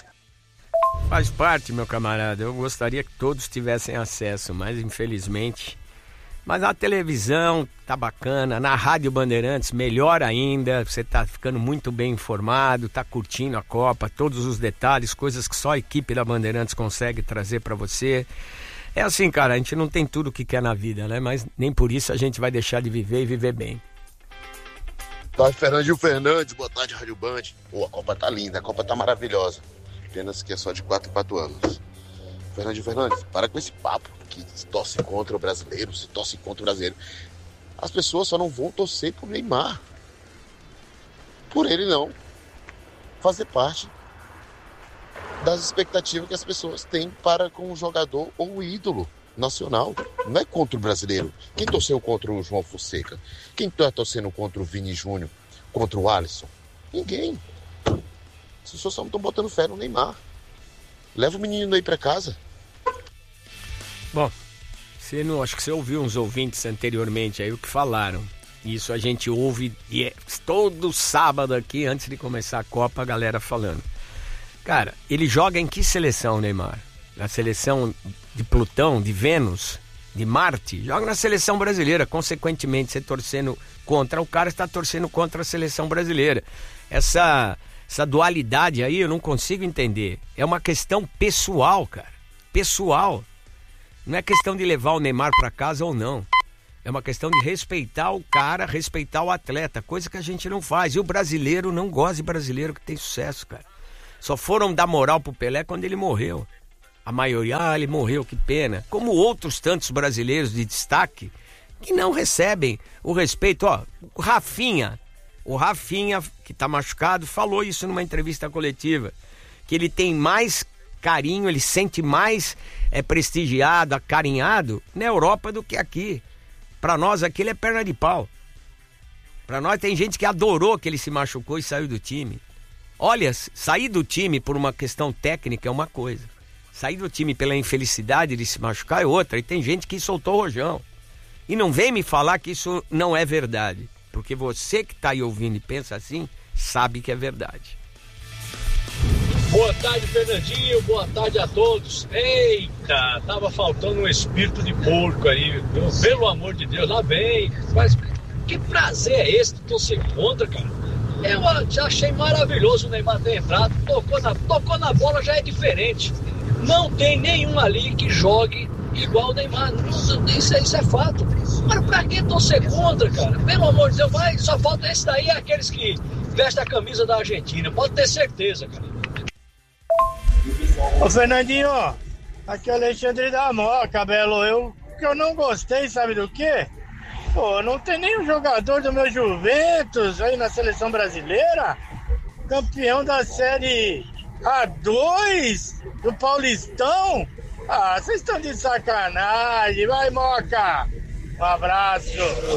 Speaker 1: Faz parte, meu camarada. Eu gostaria que todos tivessem acesso, mas infelizmente. Mas a televisão tá bacana, na Rádio Bandeirantes melhor ainda. Você tá ficando muito bem informado, tá curtindo a Copa, todos os detalhes, coisas que só a equipe da Bandeirantes consegue trazer para você. É assim, cara, a gente não tem tudo o que quer na vida, né? Mas nem por isso a gente vai deixar de viver e viver bem.
Speaker 16: Boa tarde, Fernandinho Fernandes. Boa tarde, Rádio Band. Pô, a Copa tá linda, a Copa tá maravilhosa. Apenas que é só de 4 em 4 anos. Fernandinho Fernandes, para com esse papo que se torce contra o brasileiro, se torce contra o brasileiro. As pessoas só não vão torcer por Neymar. Por ele não. Fazer parte das expectativas que as pessoas têm para com o jogador ou o ídolo nacional. Não é contra o brasileiro. Quem torceu contra o João Fonseca? Quem está torcendo contra o Vini Júnior? Contra o Alisson? Ninguém. As pessoas só estão botando fé no Neymar. Leva o menino aí para casa.
Speaker 1: Bom, acho que você ouviu uns ouvintes anteriormente aí o que falaram. Isso a gente ouve todo sábado aqui, antes de começar a Copa, a galera falando. Cara, ele joga em que seleção, Neymar? Na seleção de Plutão, de Vênus, de Marte? Joga na seleção brasileira. Consequentemente, você torcendo contra o cara, está torcendo contra a seleção brasileira. Essa Essa dualidade aí eu não consigo entender. É uma questão pessoal, cara. Pessoal. Não é questão de levar o Neymar para casa ou não. É uma questão de respeitar o cara, respeitar o atleta. Coisa que a gente não faz. E o brasileiro não gosta de brasileiro que tem sucesso, cara. Só foram dar moral pro Pelé quando ele morreu. A maioria, ele morreu, que pena. Como outros tantos brasileiros de destaque que não recebem o respeito. Ó, o Rafinha, que tá machucado, falou isso numa entrevista coletiva, que ele tem mais carinho, ele sente mais prestigiado, acarinhado na Europa do que aqui. Pra nós aqui ele é perna de pau. Pra nós tem gente que adorou que ele se machucou e saiu do time. Olha, sair do time por uma questão técnica é uma coisa. Sair do time pela infelicidade de se machucar é outra. E tem gente que soltou o rojão. E não vem me falar que isso não é verdade. Porque você que tá aí ouvindo e pensa assim, sabe que é verdade.
Speaker 6: Boa tarde, Fernandinho. Boa tarde a todos. Eita, tava faltando um espírito de porco aí. Pelo amor de Deus, lá vem. Mas que prazer é esse de torcer contra, cara? Eu já achei maravilhoso o Neymar ter entrado. Tocou na bola, já é diferente. Não tem nenhum ali que jogue igual o Neymar. Isso é fato. Mas pra que torcer contra, cara? Pelo amor de Deus, só falta esse daí, aqueles que vestem a camisa da Argentina. Pode ter certeza, cara.
Speaker 24: Ô Fernandinho, aqui é o Alexandre da Moca, Belo. Que eu não gostei, sabe do quê? Pô, não tem nenhum jogador do meu Juventus aí na seleção brasileira. Campeão da Série A2 do Paulistão. Ah, vocês estão de sacanagem. Vai, Moca. Um abraço.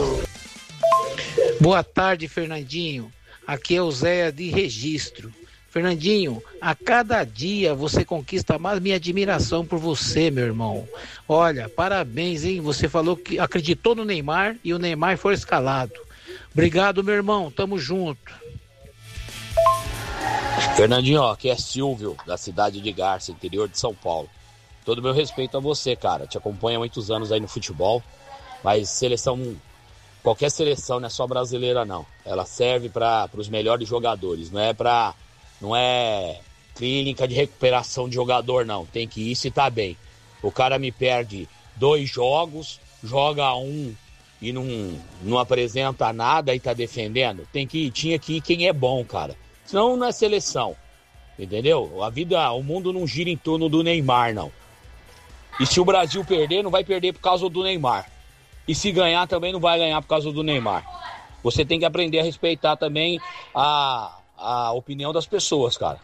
Speaker 10: Boa tarde, Fernandinho. Aqui é o Zé de Registro. Fernandinho, a cada dia você conquista mais minha admiração por você, meu irmão. Olha, parabéns, hein? Você falou que acreditou no Neymar e o Neymar foi escalado. Obrigado, meu irmão. Tamo junto.
Speaker 17: Fernandinho, aqui é Silvio, da cidade de Garça, interior de São Paulo. Todo meu respeito a você, cara. Te acompanho há muitos anos aí no futebol, mas qualquer seleção não é só brasileira, não. Ela serve para os melhores jogadores, não é clínica de recuperação de jogador, não. Tem que ir se tá bem. O cara me perde 2 jogos, joga um e não apresenta nada e tá defendendo. Tinha que ir quem é bom, cara. Senão não é seleção. Entendeu? O mundo não gira em torno do Neymar, não. E se o Brasil perder, não vai perder por causa do Neymar. E se ganhar, também não vai ganhar por causa do Neymar. Você tem que aprender a respeitar também a opinião das pessoas, cara.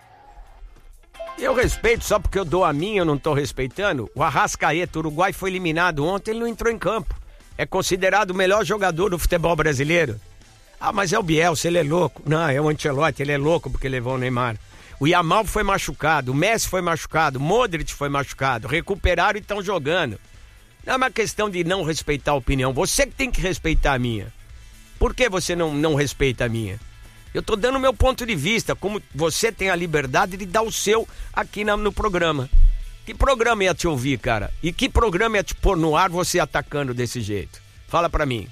Speaker 1: Eu respeito, só porque eu dou a minha, eu não tô respeitando. O Arrascaeta, o Uruguai, foi eliminado ontem, ele não entrou em campo. É considerado o melhor jogador do futebol brasileiro. Ah, mas é o Bielsa, ele é louco. Não, é o Ancelotti, ele é louco porque levou o Neymar. O Yamal foi machucado, o Messi foi machucado, o Modric foi machucado, recuperaram e estão jogando. Não é uma questão de não respeitar a opinião, você que tem que respeitar a minha. Por que você não respeita a minha? Eu tô dando o meu ponto de vista, como você tem a liberdade de dar o seu aqui no programa. Que programa ia te ouvir, cara? E que programa ia te pôr no ar você atacando desse jeito? Fala pra mim.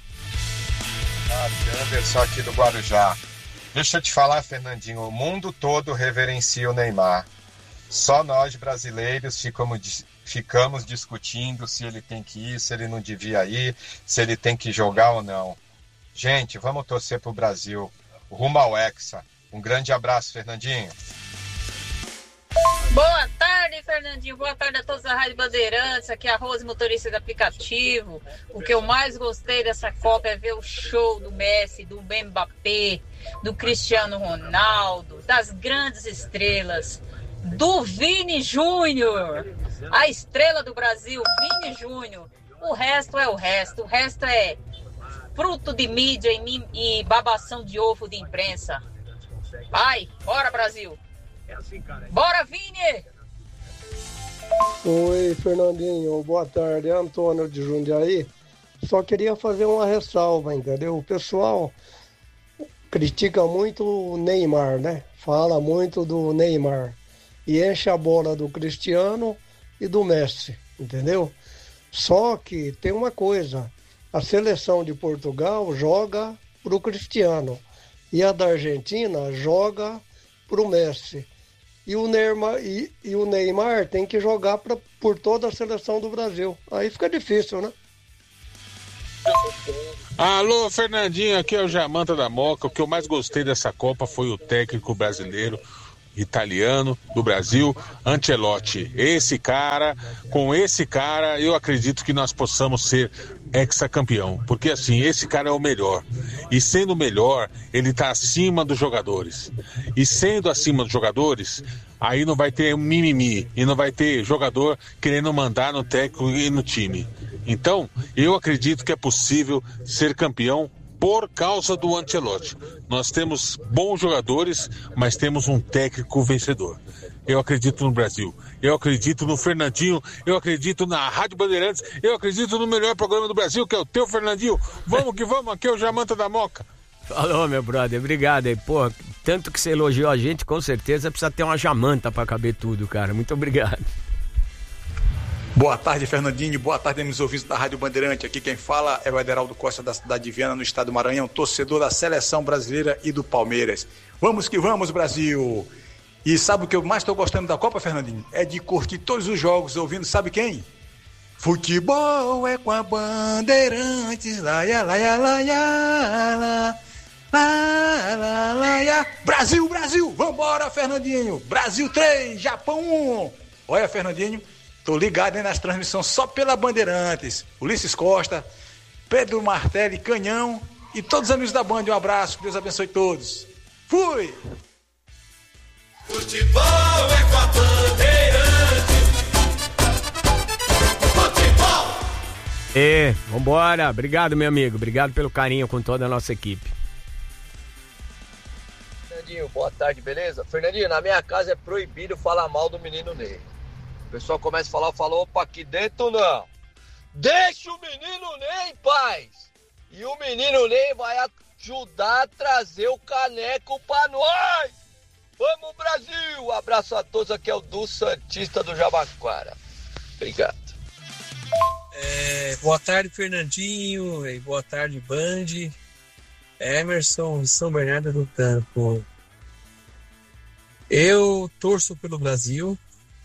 Speaker 18: Anderson aqui do Guarujá. Deixa eu te falar, Fernandinho, o mundo todo reverencia o Neymar. Só nós brasileiros ficamos discutindo se ele tem que ir, se ele não devia ir, se ele tem que jogar ou não. Gente, vamos torcer pro Brasil. Rumo ao Hexa. Um grande abraço, Fernandinho.
Speaker 19: Boa tarde, Fernandinho. Boa tarde a todos da Rádio Bandeirantes. Aqui é a Rose, motorista do aplicativo. O que eu mais gostei dessa Copa é ver o show do Messi, do Mbappé, do Cristiano Ronaldo, das grandes estrelas, do Vini Júnior, a estrela do Brasil, Vini Júnior. O resto é o resto. O resto é fruto de mídia e babação de ovo de imprensa. Vai, bora, Brasil! Bora, Vini!
Speaker 26: Oi, Fernandinho, boa tarde, é Antônio de Jundiaí. Só queria fazer uma ressalva, entendeu? O pessoal critica muito o Neymar, né? Fala muito do Neymar e enche a bola do Cristiano e do Messi, entendeu? Só que tem uma coisa, a seleção de Portugal joga pro Cristiano E a da Argentina joga pro Messi. E o Neymar tem que jogar por toda a seleção do Brasil. Aí fica difícil, né?
Speaker 2: Alô, Fernandinho, aqui é o Jamanta da Moca. O que eu mais gostei dessa Copa foi o técnico brasileiro, italiano, do Brasil, Ancelotti. Com esse cara, eu acredito que nós possamos ser hexacampeão. Porque assim, esse cara é o melhor. E sendo o melhor, ele está acima dos jogadores. E sendo acima dos jogadores, aí não vai ter um mimimi. E não vai ter jogador querendo mandar no técnico e no time. Então, eu acredito que é possível ser campeão por causa do Ancelotti. Nós temos bons jogadores, mas temos um técnico vencedor. Eu acredito no Brasil, eu acredito no Fernandinho, eu acredito na Rádio Bandeirantes, eu acredito no melhor programa do Brasil, que é o teu, Fernandinho. Vamos que vamos, aqui é o Jamanta da Moca.
Speaker 1: Falou, meu brother, obrigado aí. Pô, tanto que você elogiou a gente, com certeza precisa ter uma jamanta pra caber tudo, cara. Muito obrigado.
Speaker 3: Boa tarde, Fernandinho. Boa tarde, amigos ouvintes da Rádio Bandeirante. Aqui quem fala é o Ederaldo Costa, da cidade de Viana, no estado do Maranhão, torcedor da Seleção Brasileira e do Palmeiras. Vamos que vamos, Brasil! E sabe o que eu mais estou gostando da Copa, Fernandinho? É de curtir todos os jogos ouvindo, sabe quem? Futebol é com a Bandeirantes, laia, laia, laia, laia, laia. Brasil, Brasil! Vambora, Fernandinho! Brasil 3, Japão 1! Olha, Fernandinho, tô ligado aí nas transmissões só pela Bandeirantes. Ulisses Costa, Pedro Martelli, Canhão e todos os amigos da Band. Um abraço, que Deus abençoe todos. Fui!
Speaker 5: Futebol é com a Bandeirantes. Futebol!
Speaker 1: Vambora. Obrigado, meu amigo. Obrigado pelo carinho com toda a nossa equipe.
Speaker 20: Fernandinho, boa tarde, beleza? Fernandinho, na minha casa é proibido falar mal do menino Ney. O pessoal começa a falar, opa, aqui dentro não. Deixa o menino Ney em paz. E o menino Ney vai ajudar a trazer o caneco pra nós. Vamos, Brasil! Abraço a todos, aqui é o Du Santista do Jabaquara. Obrigado.
Speaker 21: Boa tarde, Fernandinho. Boa tarde, Band. Emerson, São Bernardo do Campo. Eu torço pelo Brasil.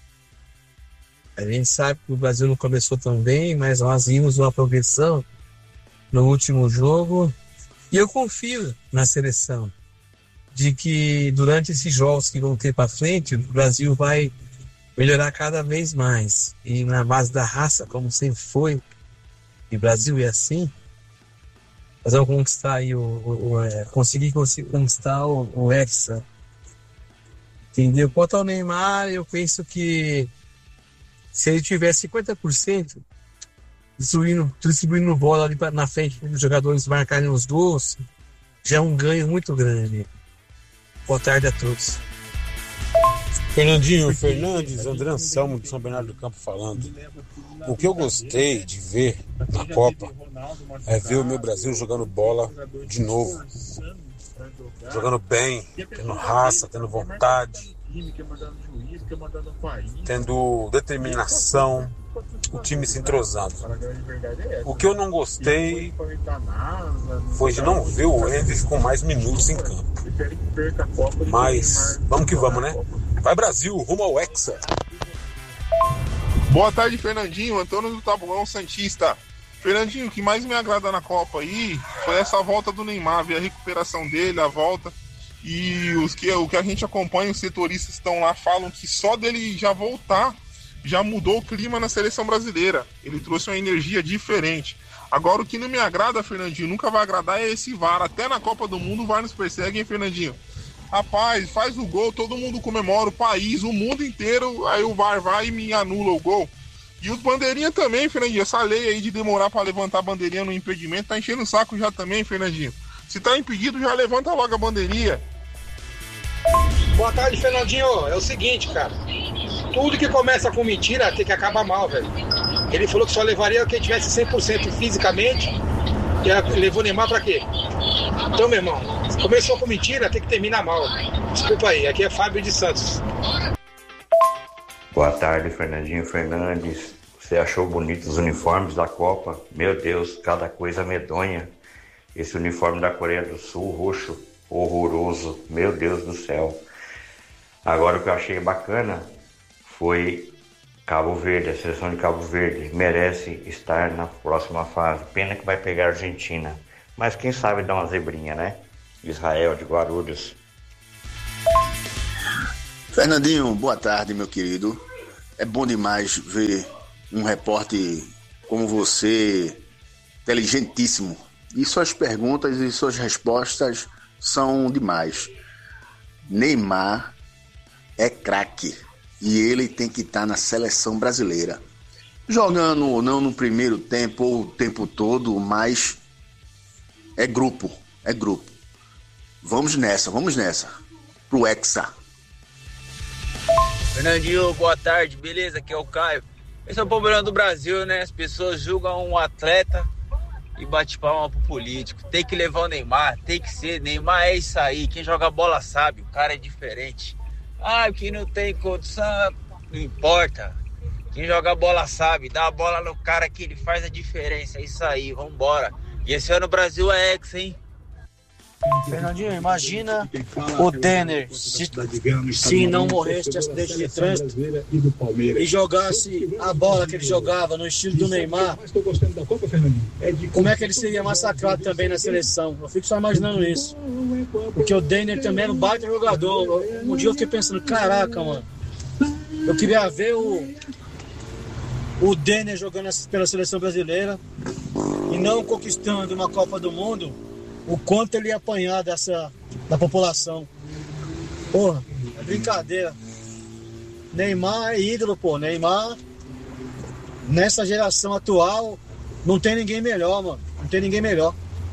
Speaker 21: A gente sabe que o Brasil não começou tão bem, mas nós vimos uma progressão no último jogo. E eu confio na seleção, de que durante esses jogos que vão ter para frente, o Brasil vai melhorar cada vez mais. E na base da raça, como sempre foi, e o Brasil é assim, nós vamos conquistar aí conseguir conquistar o Hexa. Entendeu? Quanto ao Neymar, eu penso que se ele tiver 50% distribuindo bola ali na frente dos jogadores marcarem os gols, já é um ganho muito grande. Boa tarde a todos.
Speaker 23: Fernandinho Fernandes, André Anselmo de São Bernardo do Campo falando. O que eu gostei de ver na Copa é ver o meu Brasil jogando bola de novo. Jogando bem, tendo raça, tendo vontade, tendo determinação, o time se entrosando. O que eu não gostei foi de não ver o Endrick com mais minutos em campo. Mas vamos que vamos, né? Vai Brasil, rumo ao Hexa.
Speaker 27: Boa tarde, Fernandinho. Antônio do Tabuão, Santista. Fernandinho, o que mais me agrada na Copa aí foi essa volta do Neymar, ver a recuperação dele, a volta. E o que a gente acompanha, os setoristas estão lá, falam que só dele já voltar, já mudou o clima na seleção brasileira. Ele trouxe uma energia diferente. Agora, o que não me agrada, Fernandinho, nunca vai agradar, é esse VAR. Até na Copa do Mundo o VAR nos persegue, hein, Fernandinho? Rapaz, faz o gol, todo mundo comemora, o país, o mundo inteiro, aí o VAR vai e me anula o gol. E os bandeirinhas também, Fernandinho, essa lei aí de demorar pra levantar a bandeirinha no impedimento tá enchendo o saco já também, Fernandinho. Se tá impedido, já levanta logo a bandeirinha.
Speaker 28: Boa tarde, Fernandinho. É o seguinte, cara. Tudo que começa com mentira tem que acabar mal, velho. Ele falou que só levaria quem tivesse 100% fisicamente. E levou Neymar pra quê? Então, meu irmão, se começou com mentira, tem que terminar mal. Desculpa aí, aqui é Fábio de Santos.
Speaker 29: Boa tarde, Fernandinho Fernandes. Você achou bonitos os uniformes da Copa? Meu Deus, cada coisa medonha. Esse uniforme da Coreia do Sul, roxo, horroroso, meu Deus do céu. Agora o que eu achei bacana foi Cabo Verde, a seleção de Cabo Verde merece estar na próxima fase. Pena que vai pegar a Argentina, mas quem sabe dar uma zebrinha, né? Israel de Guarulhos.
Speaker 4: Fernandinho, boa tarde, meu querido. É bom demais ver um repórter como você, inteligentíssimo. E suas perguntas e suas respostas são demais. Neymar é craque e ele tem que estar na seleção brasileira. Jogando ou não no primeiro tempo ou o tempo todo, mas é grupo. Vamos nessa. Pro Hexa.
Speaker 7: Fernandinho, boa tarde, beleza? Aqui é o Caio. Esse é o problema do Brasil, né? As pessoas julgam um atleta e bate palma pro político. Tem que levar o Neymar, tem que ser. Neymar é isso aí. Quem joga bola sabe, o cara é diferente. Quem não tem condição, não importa. Quem joga bola sabe, dá a bola no cara que ele faz a diferença. É isso aí, vambora. E esse ano o Brasil é ex, hein?
Speaker 8: Fernandinho, imagina o Denner se não morresse de acidente de trânsito e jogasse a bola que ele jogava no estilo do Neymar. Como é que ele seria massacrado também na seleção? Eu fico só imaginando isso. Porque o Denner também era um baita jogador. Um dia eu fiquei pensando, caraca, mano, eu queria ver o Denner jogando pela seleção brasileira e não conquistando uma Copa do Mundo. O quanto ele ia apanhar da população. Porra, é brincadeira. Neymar é ídolo, pô. Neymar, nessa geração atual, não tem ninguém melhor, mano. Não tem ninguém melhor.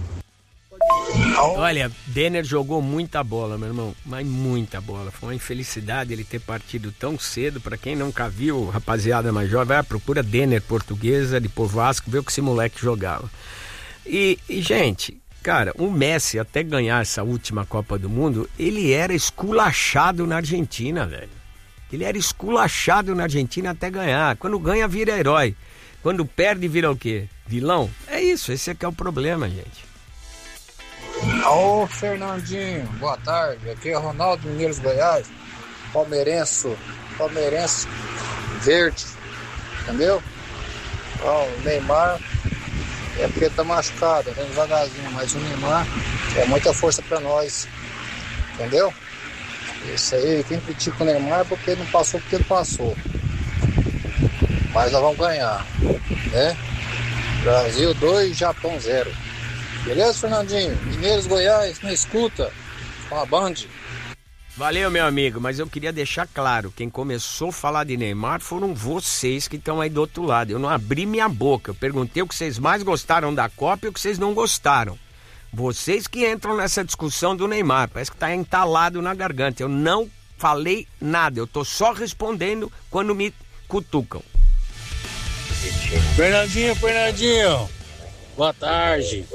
Speaker 1: Olha, Denner jogou muita bola, meu irmão. Mas muita bola. Foi uma infelicidade ele ter partido tão cedo. Pra quem nunca viu, rapaziada mais jovem, vai à procura Denner Portuguesa, de por Vasco, ver o que esse moleque jogava. E gente... Cara, o Messi, até ganhar essa última Copa do Mundo, ele era esculachado na Argentina, velho. Ele era esculachado na Argentina até ganhar. Quando ganha, vira herói. Quando perde, vira o quê? Vilão? É isso, esse aqui é o problema, gente.
Speaker 28: Ô, Fernandinho, boa tarde. Aqui é Ronaldo Mineiros Goiás. Palmeirense verde. Entendeu? Ó, o Neymar... É porque tá machucado, vem devagarzinho, mas o Neymar é muita força pra nós, entendeu? Isso aí, quem critica o Neymar é porque não passou porque ele passou. Mas nós vamos ganhar, né? Brasil 2, Japão 0. Beleza, Fernandinho? Mineiros Goiás, me escuta, com a Band.
Speaker 1: Valeu, meu amigo, mas eu queria deixar claro, quem começou a falar de Neymar foram vocês que estão aí do outro lado. Eu não abri minha boca, eu perguntei o que vocês mais gostaram da Copa e o que vocês não gostaram. Vocês que entram nessa discussão do Neymar, parece que tá entalado na garganta. Eu não falei nada, eu tô só respondendo quando me cutucam.
Speaker 8: Fernandinho, boa tarde.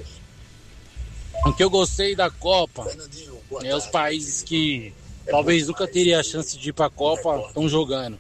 Speaker 8: O que eu gostei da Copa é os países que talvez nunca teria a chance de ir pra Copa estão jogando.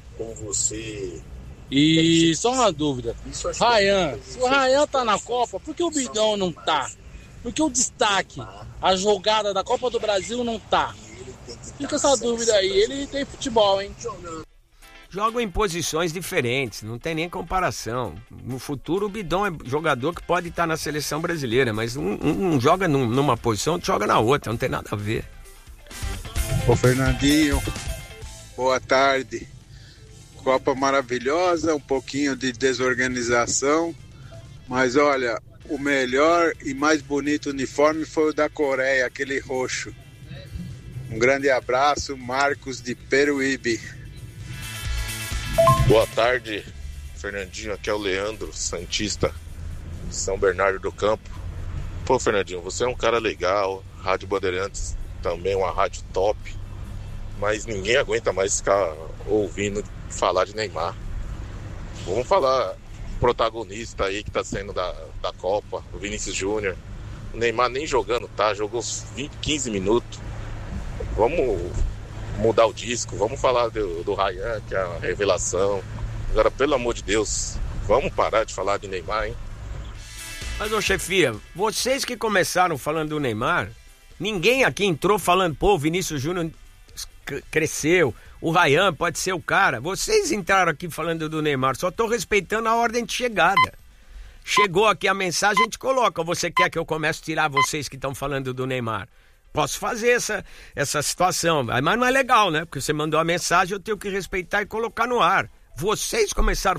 Speaker 8: E só uma dúvida, Ryan, se o Ryan tá na Copa, por que o Bidão não tá? Por que o destaque, a jogada da Copa do Brasil não tá? Fica essa dúvida aí, ele tem futebol, hein?
Speaker 1: Jogam em posições diferentes, não tem nem comparação. No futuro o Bidão é jogador que pode estar na seleção brasileira, mas um joga numa posição, outro joga na outra, não tem nada a ver.
Speaker 14: Ô Fernandinho, boa tarde. Copa maravilhosa, um pouquinho de desorganização, mas olha, o melhor e mais bonito uniforme foi o da Coreia, aquele roxo. Um grande abraço, Marcos de Peruíbe.
Speaker 9: Boa tarde, Fernandinho, aqui é o Leandro, santista de São Bernardo do Campo. Pô, Fernandinho, você é um cara legal, Rádio Bandeirantes também uma rádio top, mas ninguém aguenta mais ficar ouvindo falar de Neymar. Vamos falar protagonista aí que tá saindo da Copa, o Vinícius Júnior. O Neymar nem jogando tá, jogou uns 15 minutos. Vamos mudar o disco, vamos falar do Ryan, que é a revelação. Agora, pelo amor de Deus, vamos parar de falar de Neymar, hein?
Speaker 1: Mas, ô chefia, vocês que começaram falando do Neymar, Ninguém aqui entrou falando, pô, o Vinícius Júnior cresceu, o Ryan pode ser o cara. Vocês entraram aqui falando do Neymar, só tô respeitando a ordem de chegada. Chegou aqui a mensagem, a gente coloca. Você quer que eu comece a tirar vocês que estão falando do Neymar? Posso fazer essa situação, mas não é legal, né? Porque você mandou a mensagem, eu tenho que respeitar e colocar no ar. Vocês começaram